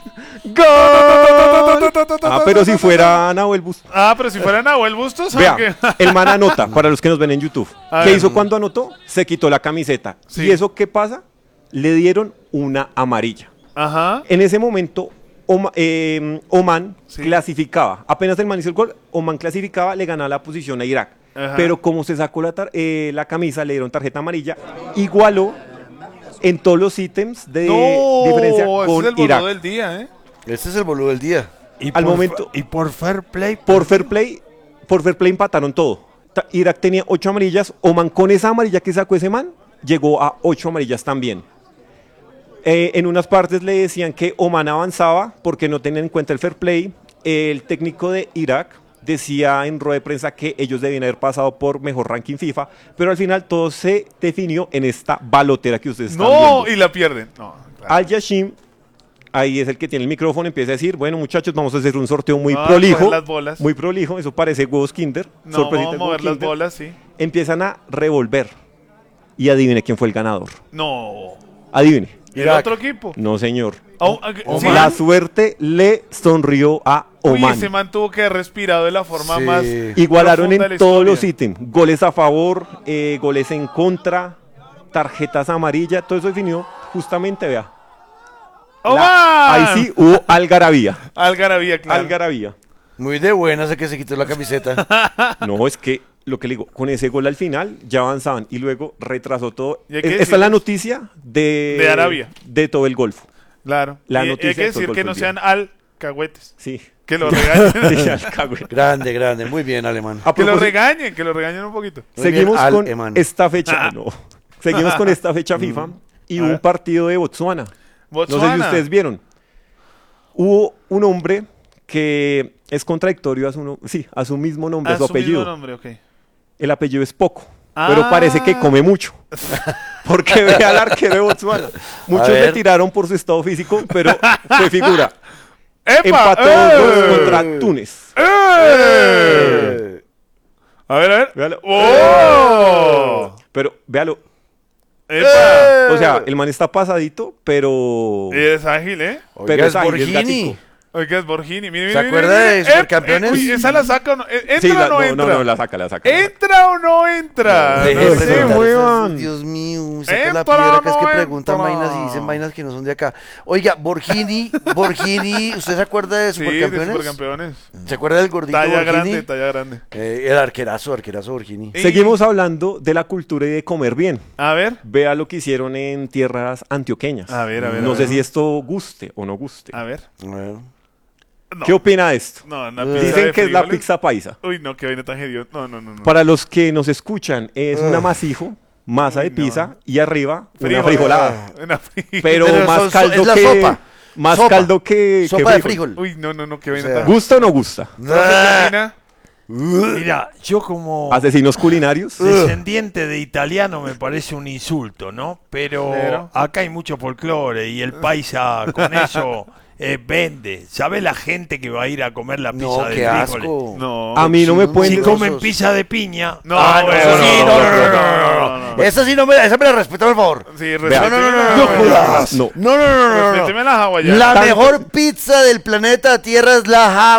¡Gol! Ah, pero si fuera Nahuel Bustos. Ah, pero si fuera Nahuel Bustos, Vea, aunque- el man anota, para los que nos ven en YouTube. A ¿Qué ver. hizo cuando anotó? Se quitó la camiseta. Sí. ¿Y eso qué pasa? Le dieron una amarilla. Ajá. En ese momento, Oma- eh, Oman Sí. clasificaba. Apenas el man hizo el gol, Oman clasificaba, le ganaba la posición a Irak. Ajá. Pero como se sacó la, tar- eh, la camisa, le dieron tarjeta amarilla, igualó en todos los ítems de No, diferencia ese con es el Irak. boludo del día, ¿eh? Este es el boludo del día. Y Al por momento- fa- y por fair play. Por fair play, por fair play empataron todo. Ta- Irak tenía ocho amarillas, Oman con esa amarilla que sacó ese man, llegó a ocho amarillas también. Eh, en unas partes le decían que Oman avanzaba porque no tenían en cuenta el fair play. El técnico de Irak decía en rueda de prensa que ellos debían haber pasado por mejor ranking FIFA, pero al final todo se definió en esta balotera que ustedes están No, viendo. y la pierden. No, claro. Al Yashim, ahí es el que tiene el micrófono, empieza a decir, bueno muchachos, vamos a hacer un sorteo muy Ah, prolijo. coger las bolas. Muy prolijo, eso parece huevos Kinder. No, sorpresita vamos a de mover huevos las Kinder. bolas, sí. Empiezan a revolver. Y adivine quién fue el ganador. No. Adivine. ¿Y el otro equipo? No, señor. Oh, ah, ¿sí? La suerte le sonrió a Oman. Uy, se mantuvo que respirado de la forma Sí. más Igualaron profunda de la en todos historia. los ítems. Goles a favor, eh, goles en contra, tarjetas amarillas. Todo eso definió justamente, vea. ¡Oman! Ahí sí hubo algarabía. Algarabía, claro. Algarabía. Muy de buenas el que se quitó la camiseta. No, es que lo que le digo, con ese gol al final ya avanzaban y luego retrasó todo. Y hay que Es- Esta es la decirles- noticia de, De Arabia. de todo el Golfo. Claro. La Y noticia hay que de todo el decir que no Golfo sean del día. alcahuetes. Sí. Que lo regañen. Sí, alcahuete. Grande, grande. Muy bien, alemán. A que lo propósito, regañen, que lo regañen un poquito. Muy bien, seguimos con Al-Eman. esta fecha. No. Seguimos con esta fecha FIFA y A hubo un ver. partido de Botsuana. No sé Botsuana. si ustedes vieron. Hubo un hombre que es contradictorio a su, no- sí, a su mismo nombre, Ah, a su su mismo apellido. nombre, ok. El apellido es poco, Ah. pero parece que come mucho. Porque ve al arquero de Botsuana. Muchos ver. le tiraron por su estado físico, pero fue figura. ¡Epa! Empató ¡Eh! dos goles contra Túnez. ¡Eh! A ver, a ver. Véalo. ¡Oh! Pero véalo. ¡Epa! O sea, el man está pasadito, pero. Es ágil, ¿eh? pero Oiga, es es ágil, es Borghini. gatico. Oiga, es Borghini. Mire, mire, ¿Se mire, acuerda mire, de mire. Supercampeones? Eh, uy, ¿esa la saca o no? ¿Entra Sí, la- o no, no, entra? no, no, la saca, la saca. ¿Entra o no entra? Deje No de sé, preguntar weón. esas- Dios mío, saca la Entra piedra o que es que no preguntan entra. vainas y dicen vainas que no son de acá. Oiga, Borghini, Borghini, ¿usted se acuerda de Sí, de Supercampeones? supercampeones. ¿Se acuerda del gordito Talla Borghini? grande, talla grande. Eh, el arquerazo, arquerazo Borghini. Y- Seguimos hablando de la cultura y de comer bien. A ver. Vea lo que hicieron en tierras antioqueñas. A ver, a ver, No a sé ver. si esto guste o no guste. A ver. Bueno. No. ¿Qué opina de esto? No, una Eh. pizza Dicen de que es la frijoles. pizza paisa. Uy, no, que vaina tan hediondo. No, no, no. no. Para los que nos escuchan, es un Ugh. amasijo, masa Uy, de pizza no. y arriba una Frijol. frijolada. Una frijol. Pero, Pero más son- son- caldo es la que sopa. más Sopa. caldo que, Sopa que de frijol. Uy, no, no, no, que vaina O sea, tan... ¿Gusta o no gusta? ¿Profe, qué opina? Mira, yo como Asesinos culinarios. descendiente de italiano me parece un insulto, ¿no? Pero, Pero- acá hay mucho folclore y el paisa con eso eh, vende. ¿Sabe la gente que va a ir a comer la pizza No, de qué frijoles? asco. No. A mí no me Sí, pueden Si Grosos. comen pizza de piña. No, ah, bueno, Eso sí, no, no, no, no, no, no, no, no, no. Esa sí no me la, esa me la respeto, por favor. Sí, No, respéteme no, no, no, la- no, jodas. No. No, no, no, no, no, no. Respéteme la hawaiana. La Tanto- mejor pizza del planeta Tierra es la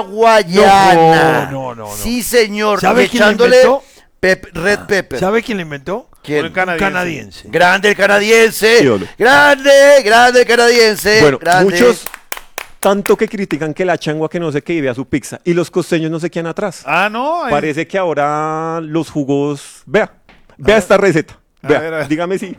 hawaiana. No, no, no, no. Sí, señor. ¿Sabe Y quién la echándole inventó? pep- red pepper. ¿Sabe quién lo inventó? ¿Quién? Un canadiense. canadiense. Grande el canadiense. Ídolo. Grande, grande el canadiense. Bueno, grande. muchos tanto que critican que la changua que no sé qué ibe a su pizza y los costeños no se quedan atrás. Ah, no. Parece que ahora los jugos, vea, vea esta receta. Vea, ver, a ver. dígame si.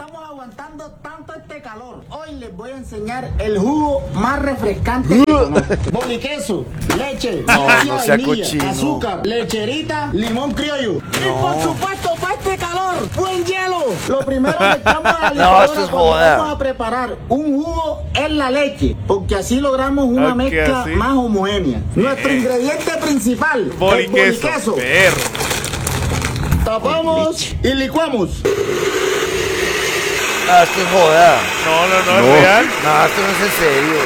Hoy les voy a enseñar el jugo más refrescante que conozco. Boliqueso, leche, No, leche no sea vainilla, cochino. azúcar, lecherita, limón criollo. Y por supuesto, para este calor, buen hielo. Lo primero que echamos a la No, licuadora esto es cuando joda. vamos a preparar un jugo es la leche, porque así logramos una Ok, mezcla así. más homogénea. Nuestro ingrediente principal, Boliqueso. el boliqueso. Perro. Tapamos y licuamos. Ah, esto es joda. No, no, no, No. es real. No, esto no es en serio.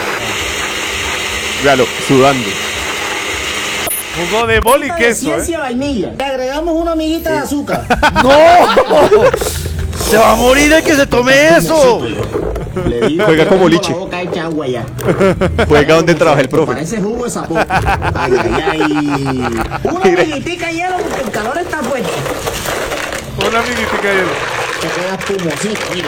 Véalo, sudando. Jugo de boli y De queso, ciencia ¿eh? vainilla. Le agregamos una amiguita de azúcar. ¡No! ¡Se va a morir el que se tome eso! Le digo Juega que como tengo liche. la boca hecha agua ya. Juega donde trabaja el profe. Parece jugo de sapo. Ay, ay, ay. Una amiguitica de hielo porque el calor está fuerte. Una amiguitica de hielo. Se queda espumosito, mire.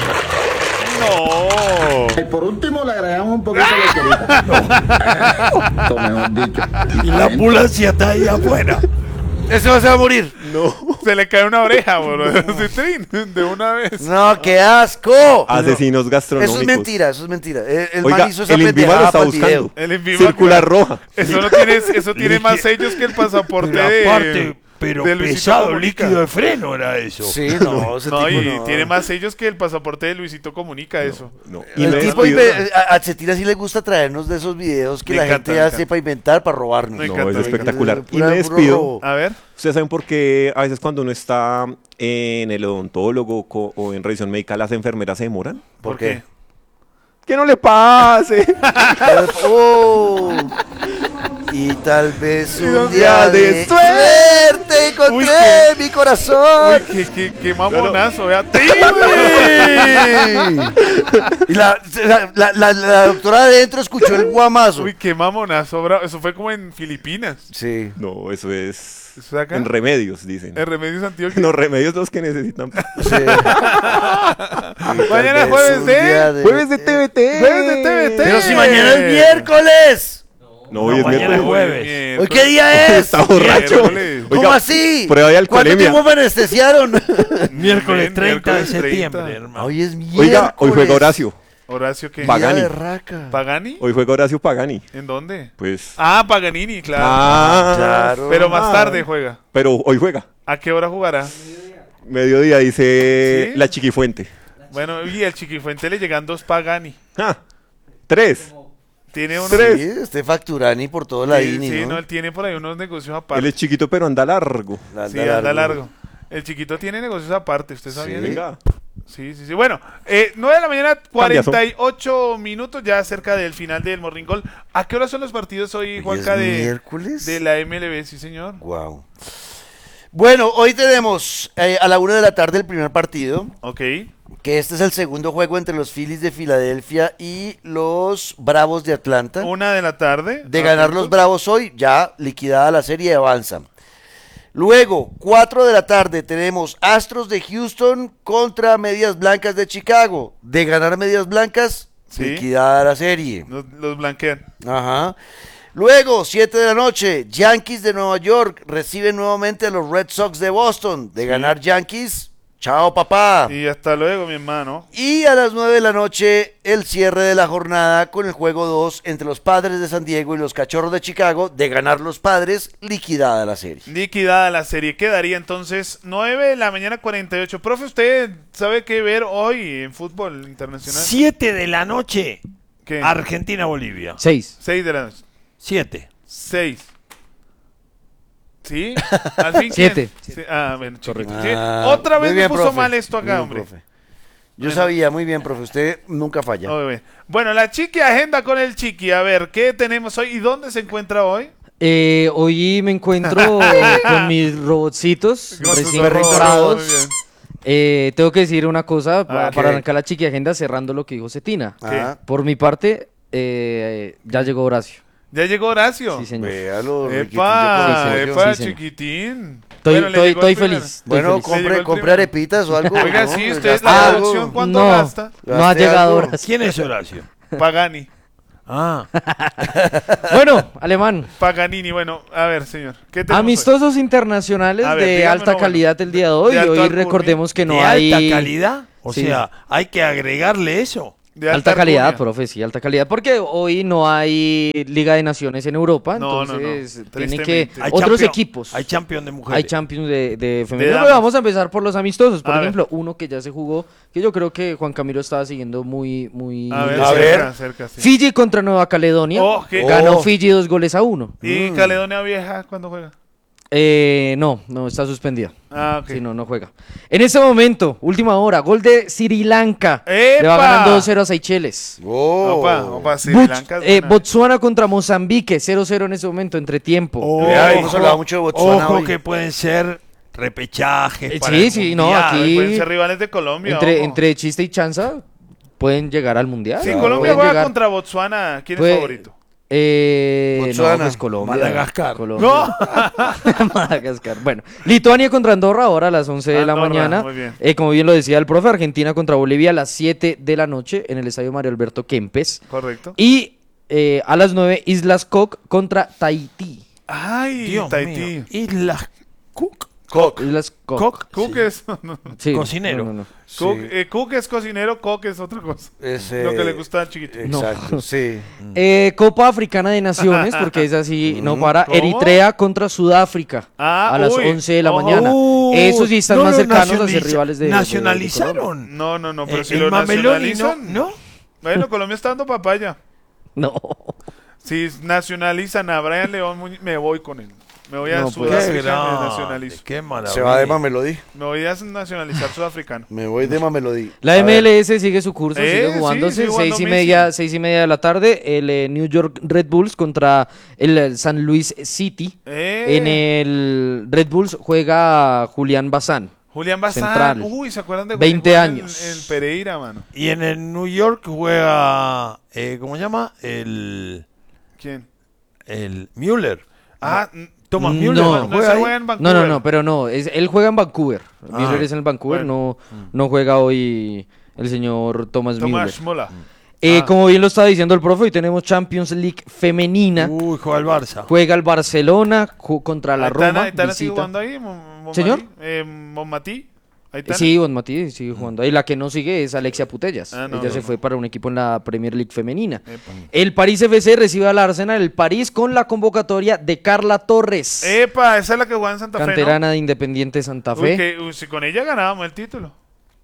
No. Y por último le agregamos un poquito de lecherita. Esto mejor dicho. Y la ambulancia está ahí afuera. Ese va a se va a morir. No. Se le cae una oreja, boludo. Citrín, de una vez. No, qué asco. Asesinos gastronómicos. Eso es mentira, eso es mentira. El, el Oiga, man hizo esa el Inviva lo pendejada está para el buscando. video. El Inviva, Circular claro. roja. Eso no tiene, eso tiene más sellos que el pasaporte La de. parte, pero de Luisito pesado, Comunica. líquido de freno era eso. Sí, no, ese No, tipo y no. tiene más sellos que el pasaporte de Luisito Comunica, eso. No. Y El me tipo despido. inve- a, a Cetina sí le gusta traernos de esos videos que Me la encanta, gente me hace encanta. para inventar, para robarnos. Me No, encanta, es me espectacular. encanta. Y me Puro despido. robo. A ver. Ustedes saben por qué a veces cuando uno está en el odontólogo co- o en revisión médica las enfermeras se demoran. ¿Por qué? Que no le pase. Oh. Y tal vez un un día día de de suerte encontré Uy, qué- mi corazón. Uy, qué, qué, qué mamonazo, vea. Y la, la, la, la- la doctora adentro escuchó el guamazo. Uy, qué mamonazo, bravo. Eso fue como en Filipinas. Sí. No, eso es ¿Eso es acá? en remedios, dicen. En Remedios Antioquia. Los remedios los que necesitan. Sí. Mañana Tal vez jueves un de- día de- Jueves de T V T. Jueves de T V T. Pero si mañana es miércoles. No, hoy es mañana es miércoles. jueves. ¿Hoy qué día es? Está borracho. Miércoles. ¿Cómo Oiga, así? prueba de ¿Cuánto alcoholemia. tiempo me anestesiaron? Miércoles Bien, treinta de miércoles septiembre, treinta. hermano. Hoy es miércoles. Oiga, hoy juega Horacio. Horacio, ¿qué? Día Pagani. de raca. ¿Pagani? Hoy juega Horacio Pagani. ¿En dónde? Pues. Ah, Paganini, claro. Ah, Claro. Pero más Ah. tarde juega. Pero hoy juega. ¿A qué hora jugará? Mediodía dice ¿Sí? la Chiquifuente. Bueno, y el Chiquifuente le llegan dos Pagani. Ah, tres. Tiene unos. Sí, este Facturani por todo la Sí, I N I, sí, ¿no? no, él tiene por ahí unos negocios Él aparte. es chiquito, pero anda largo. La Sí, anda largo. El chiquito tiene negocios aparte, ¿usted sabía? Sí. de- Venga. Sí, sí, sí. Bueno, eh, nueve de la mañana, Cambiazo. cuarenta y ocho minutos, ya cerca del final del Morning Call. ¿A qué hora son los partidos hoy, Hoy Juanca, es de, miércoles. de la M L B? Sí, señor. Wow. Bueno, hoy tenemos eh, a la una de la tarde el primer partido, Ok. que este es el segundo juego entre los Phillies de Filadelfia y los Bravos de Atlanta. Una de la tarde. De ganar los Atentos. Bravos hoy, ya liquidada la serie, avanza. Luego, cuatro de la tarde, tenemos Astros de Houston contra Medias Blancas de Chicago. De ganar Medias Blancas, Sí. liquidada la serie. Los, los blanquean. Ajá. Luego, siete de la noche, Yankees de Nueva York reciben nuevamente a los Red Sox de Boston. De ganar Yankees, chao papá. Y hasta luego, mi hermano. Y a las nueve de la noche, el cierre de la jornada con el juego dos entre los Padres de San Diego y los Cachorros de Chicago. De ganar los Padres, liquidada la serie. Liquidada la serie. Quedaría entonces nueve de la mañana, cuarenta y ocho. Profe, ¿usted sabe qué ver hoy en fútbol internacional? Siete de la noche. ¿Qué? Argentina-Bolivia. Seis. Seis de la noche. Siete. Seis. ¿Sí? ¿Al fin Siete. quién? Sí. Ah, bueno, Correcto. Sí. Ah, Otra muy vez bien, me puso profe. mal esto Muy acá, bien, hombre. profe. Yo Bueno. sabía, muy bien, profe. Usted nunca falla. Muy bien. Bueno, la Chiqui agenda con el Chiqui. A ver, ¿qué tenemos hoy y dónde se encuentra hoy? Eh, hoy me encuentro con mis robotcitos Con sus recién perritos comprados. robots, muy bien. Eh, tengo que decir una cosa pa- ¿qué? para arrancar la chiqui agenda cerrando lo que dijo Cetina. Ajá. Por mi parte, eh, ya llegó Horacio. ¿Ya llegó Horacio? Sí, señor. Véalo, Riquitín, ¡Epa! ya conoció. ¡Epa, Sí, señor. chiquitín! Estoy, Bueno, le estoy, llegó estoy el primero. feliz. estoy Bueno, feliz. Le llegó compre, el compre primero. arepitas o algo. Oiga, ¿no? sí, usted es Gaste la algo. producción, ¿cuánto no, gasta? no ha Gaste llegado algo. horas. ¿Quién es Horacio? Pagani. Ah, Bueno, Alemán. Paganini, bueno, a ver, señor. ¿Qué tenemos hoy? Amistosos internacionales A ver, de dígame alta uno bueno. calidad el día de hoy. De alta Hoy alcurnia. recordemos que no ¿de hay... alta calidad? O Sí. sea, hay que agregarle eso. De Alta, calidad, alcurnia. profe, sí, alta calidad. Porque hoy no hay Liga de Naciones en Europa, No, no, no, entonces tiene que... tristemente. Hay Otros champion- equipos. Hay champion de mujeres. Hay Champions de, de femenino. damas. Pero vamos a empezar por los amistosos. Por A ver. ejemplo, uno que ya se jugó, que yo creo que Juan Camilo estaba siguiendo muy, muy... A ver, A cerca, ver. cerca, sí. Fiji contra Nueva Caledonia. Oh, qué- Ganó Oh. Fiji dos goles a uno. ¿Y Caledonia Vieja cuándo juega? Eh, no, no, está suspendida. Ah, ok. Sí, no, no juega. En este momento, última hora, gol de Sri Lanka. ¡Epa! Le va ganando dos cero a Seychelles. Oh. Opa, opa, Sri Bots- Lanka es eh, buena. Botsuana contra Mozambique, cero cero en este momento, entre tiempo. Oh, Vea, hemos hablado mucho de Botsuana ojo hoy. que pueden ser repechajes. Eh, para sí, el sí, no, Mundial. aquí- Pueden ser rivales de Colombia. entre, ojo. entre chiste y chanza, pueden llegar al mundial. Si ¿no? Colombia Pueden juega llegar- contra Botswana, ¿quién puede- es favorito? Eh, no, Botsuana. pues Colombia. Madagascar. Colombia. No. Madagascar. Bueno, Lituania contra Andorra ahora a las once de la Andorra, mañana. muy bien. Eh, como bien lo decía el profe, Argentina contra Bolivia a las siete de la noche en el estadio Mario Alberto Kempes. Correcto. Y eh, a las nueve, Islas Cook contra Tahití. Ay, Dios Tahití. mío. Islas Cook. Cook. Islas Cook. Cook, Cook es. no. Sí, Cocinero. no, no, no. Cook, Sí. eh, Cook es cocinero, Cook es otra cosa. Es, Lo que eh, le gusta al chiquito. Exacto, sí. Eh, Copa Africana de Naciones, porque es así, no para. ¿Cómo? Eritrea contra Sudáfrica Ah, a las uy, once de la ojo. mañana. Uh, Esos sí están no más lo cercanos a nacionaliza- ser rivales de. de- de Colombia. Nacionalizaron. No, no, no, pero Eh, si el lo Mameloni, nacionalizan. ¿no? ¿no? Bueno, Colombia está dando papaya. No. Si nacionalizan a Brian León, Muñiz, me voy con él. Me voy a No, pues, Qué Sudáfrica y me grande, nacionalizo. qué maravilla. Se va de Mamelodi. Me voy a nacionalizar sudafricano. Me voy de Mamelodi. La A M ver. L S sigue su curso, Eh, sigue sí, jugándose. sigue jugando seis y Messi. media, seis y media de la tarde. El eh, New York Red Bulls contra el, eh, San Luis City. Eh. En el Red Bulls juega Julián Bazán. Julián Bazán. Central. Uy, ¿se acuerdan de veinte jugó en- años. En, Pereira, mano? Y en el New York juega, eh, ¿cómo se llama? El, ¿Quién? el Müller. Ah, Thomas No. Müller. No, juega ese ahí. juega en No, Vancouver. no, no, pero no. Es, él juega en Vancouver. Ah, Müller es en el Vancouver. bueno. No, no juega hoy el señor Thomas, Müller. Tomás Mola. Eh, Ah. Como bien lo estaba diciendo el profe, hoy tenemos Champions League femenina. Uy, juega el Barça. Juega el Barcelona ju- contra la Aitana, Roma. Aitana sigue visita. jugando ahí. Mon- Mon- ¿Señor? Eh, Monmatí. Aitana. Sí, Bon Mati sigue jugando. Y la que no sigue es Alexia Putellas. Ah, no, Ella no, se no. fue para un equipo en la Premier League femenina. Epa. El París F C recibe al Arsenal, el París con la convocatoria de Carla Torres, Epa, esa es la que juega en Santa Fe, ¿no? canterana de Independiente Santa Fe. Uy, que, uy, si con ella ganábamos el título.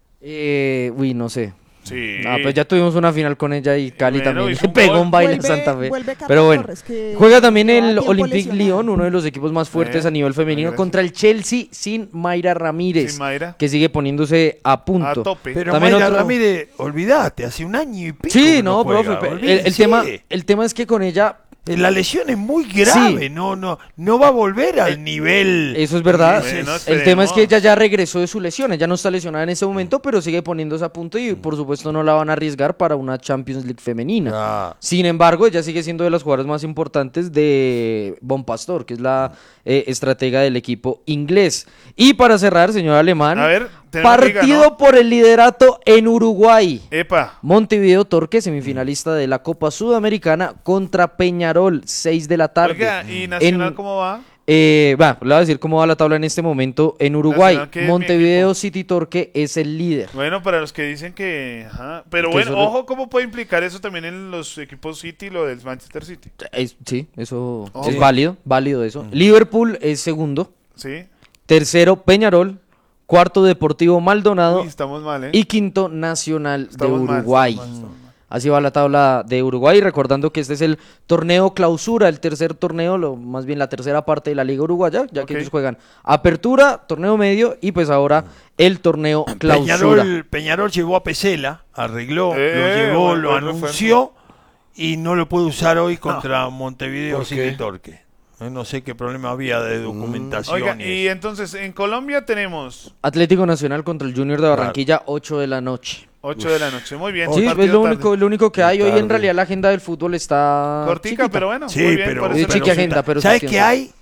Eh, uy, no sé. Sí. Ah, pues ya tuvimos una final con ella y Cali Bueno, también hizo le un pegó gol. un baile a Vuelve- Santa Fe. vuelve Carla Pero bueno, Torres, que juega también lleva el tiempo Olympique lesionada. Lyon, uno de los equipos más fuertes Eh, a nivel femenino, gracias. contra el Chelsea sin Mayra Ramírez, Sin Mayra. que sigue poniéndose a punto. A tope. Pero También Mayra otro- Ramírez, olvídate, hace un año y pico. Sí, que no, juega, profe. El, el olvídese. tema, el tema es que con ella La lesión es muy grave, Sí. no, no, no va a volver al nivel. eso es verdad. Bueno, El tema es que esperemos. ella ya regresó de su lesión. Ella no está lesionada en ese momento, pero sigue poniéndose a punto y por supuesto no la van a arriesgar para una Champions League femenina. Ah, Sin embargo, ella sigue siendo de las jugadoras más importantes de Bon Pastor, que es la eh, estratega del equipo inglés. Y para cerrar, señor Alemán, A ver, tenemos partido liga, ¿no? por el liderato en Uruguay. Epa. Montevideo Torque, semifinalista de la Copa Sudamericana, contra Peñarol, seis de la tarde. Oiga, ¿y Nacional En- cómo va? Eh, va, le voy a decir cómo va la tabla en este momento en Uruguay. Nacional, que es mi Montevideo City Torque es el líder. Bueno, para los que dicen que... Ajá. Pero Que bueno, eso le- ojo cómo puede implicar eso también en los equipos City y lo del Manchester City. Es- sí, eso Ojo. es válido, válido eso. Liverpool es segundo, Sí. tercero Peñarol, cuarto Deportivo Maldonado Uy, estamos mal, ¿eh? y quinto Nacional Estamos de mal, Uruguay. estamos mal, estamos mal. Así va la tabla de Uruguay, recordando que este es el torneo clausura, el tercer torneo, lo, más bien la tercera parte de la Liga Uruguaya, ya que Ok. ellos juegan apertura, torneo medio y pues ahora el torneo clausura. Peñarol, Peñarol llevó a Pesela, arregló, Eh, lo llevó, buen- lo buen anunció y no lo puede usar hoy contra Montevideo ¿Por City qué? Torque. Eh, No sé qué problema había de documentación. Oiga, y y eso. entonces en Colombia tenemos Atlético Nacional contra el Junior de Barranquilla, ocho de la noche. ocho de la noche. Muy bien. Sí, es partido lo tarde. único, lo único que hay. Hoy Tarde. en realidad la agenda del fútbol está Cortica, chiquita. pero bueno. Sí, muy bien pero, por Es ese pero chiqui lado. agenda, pero ¿sabes se qué entiende. hay?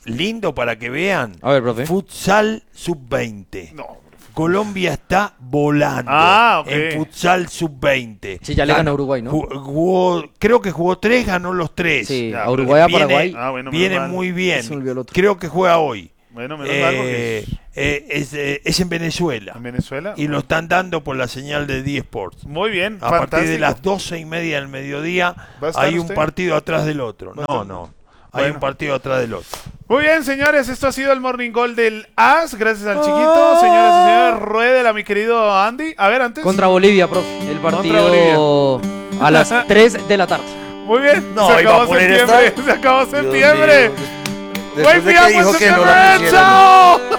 lindo para que vean. A ver, profe. Futsal sub veinte. No. Colombia está volando Ah, ok. en futsal sub veinte. Sí, ya le ganó a Uruguay, ¿no? Jugó- jugó- creo que jugó tres, ganó los tres. Sí, Ya, a Uruguay, a Viene- Paraguay. Ah, bueno, menos Viene mal. muy bien. Se me olvidó el otro. Creo que juega hoy. Bueno, menos mal porque Eh, eh, es, eh, es en Venezuela. en Venezuela. Y lo están dando por la señal de D Sports. Muy bien, A fantástico. partir de las doce y media del mediodía ¿Va a estar hay un usted? partido atrás del otro. ¿Va a No, estar? no. Hay Bueno. un partido atrás del otro. Muy bien, señores, esto ha sido el Morning Goal del A S, gracias al chiquito. Señoras y señores, ruédela, mi querido Andy. A ver, antes. Contra Bolivia, profe. El Contra partido a las tres de la tarde. Muy bien, No, se iba a acabó poner septiembre. esta. Se acabó Dios septiembre. mío. Después Buen de día, que dijo pues, que no la septiembre. pusieran. ¡Chao!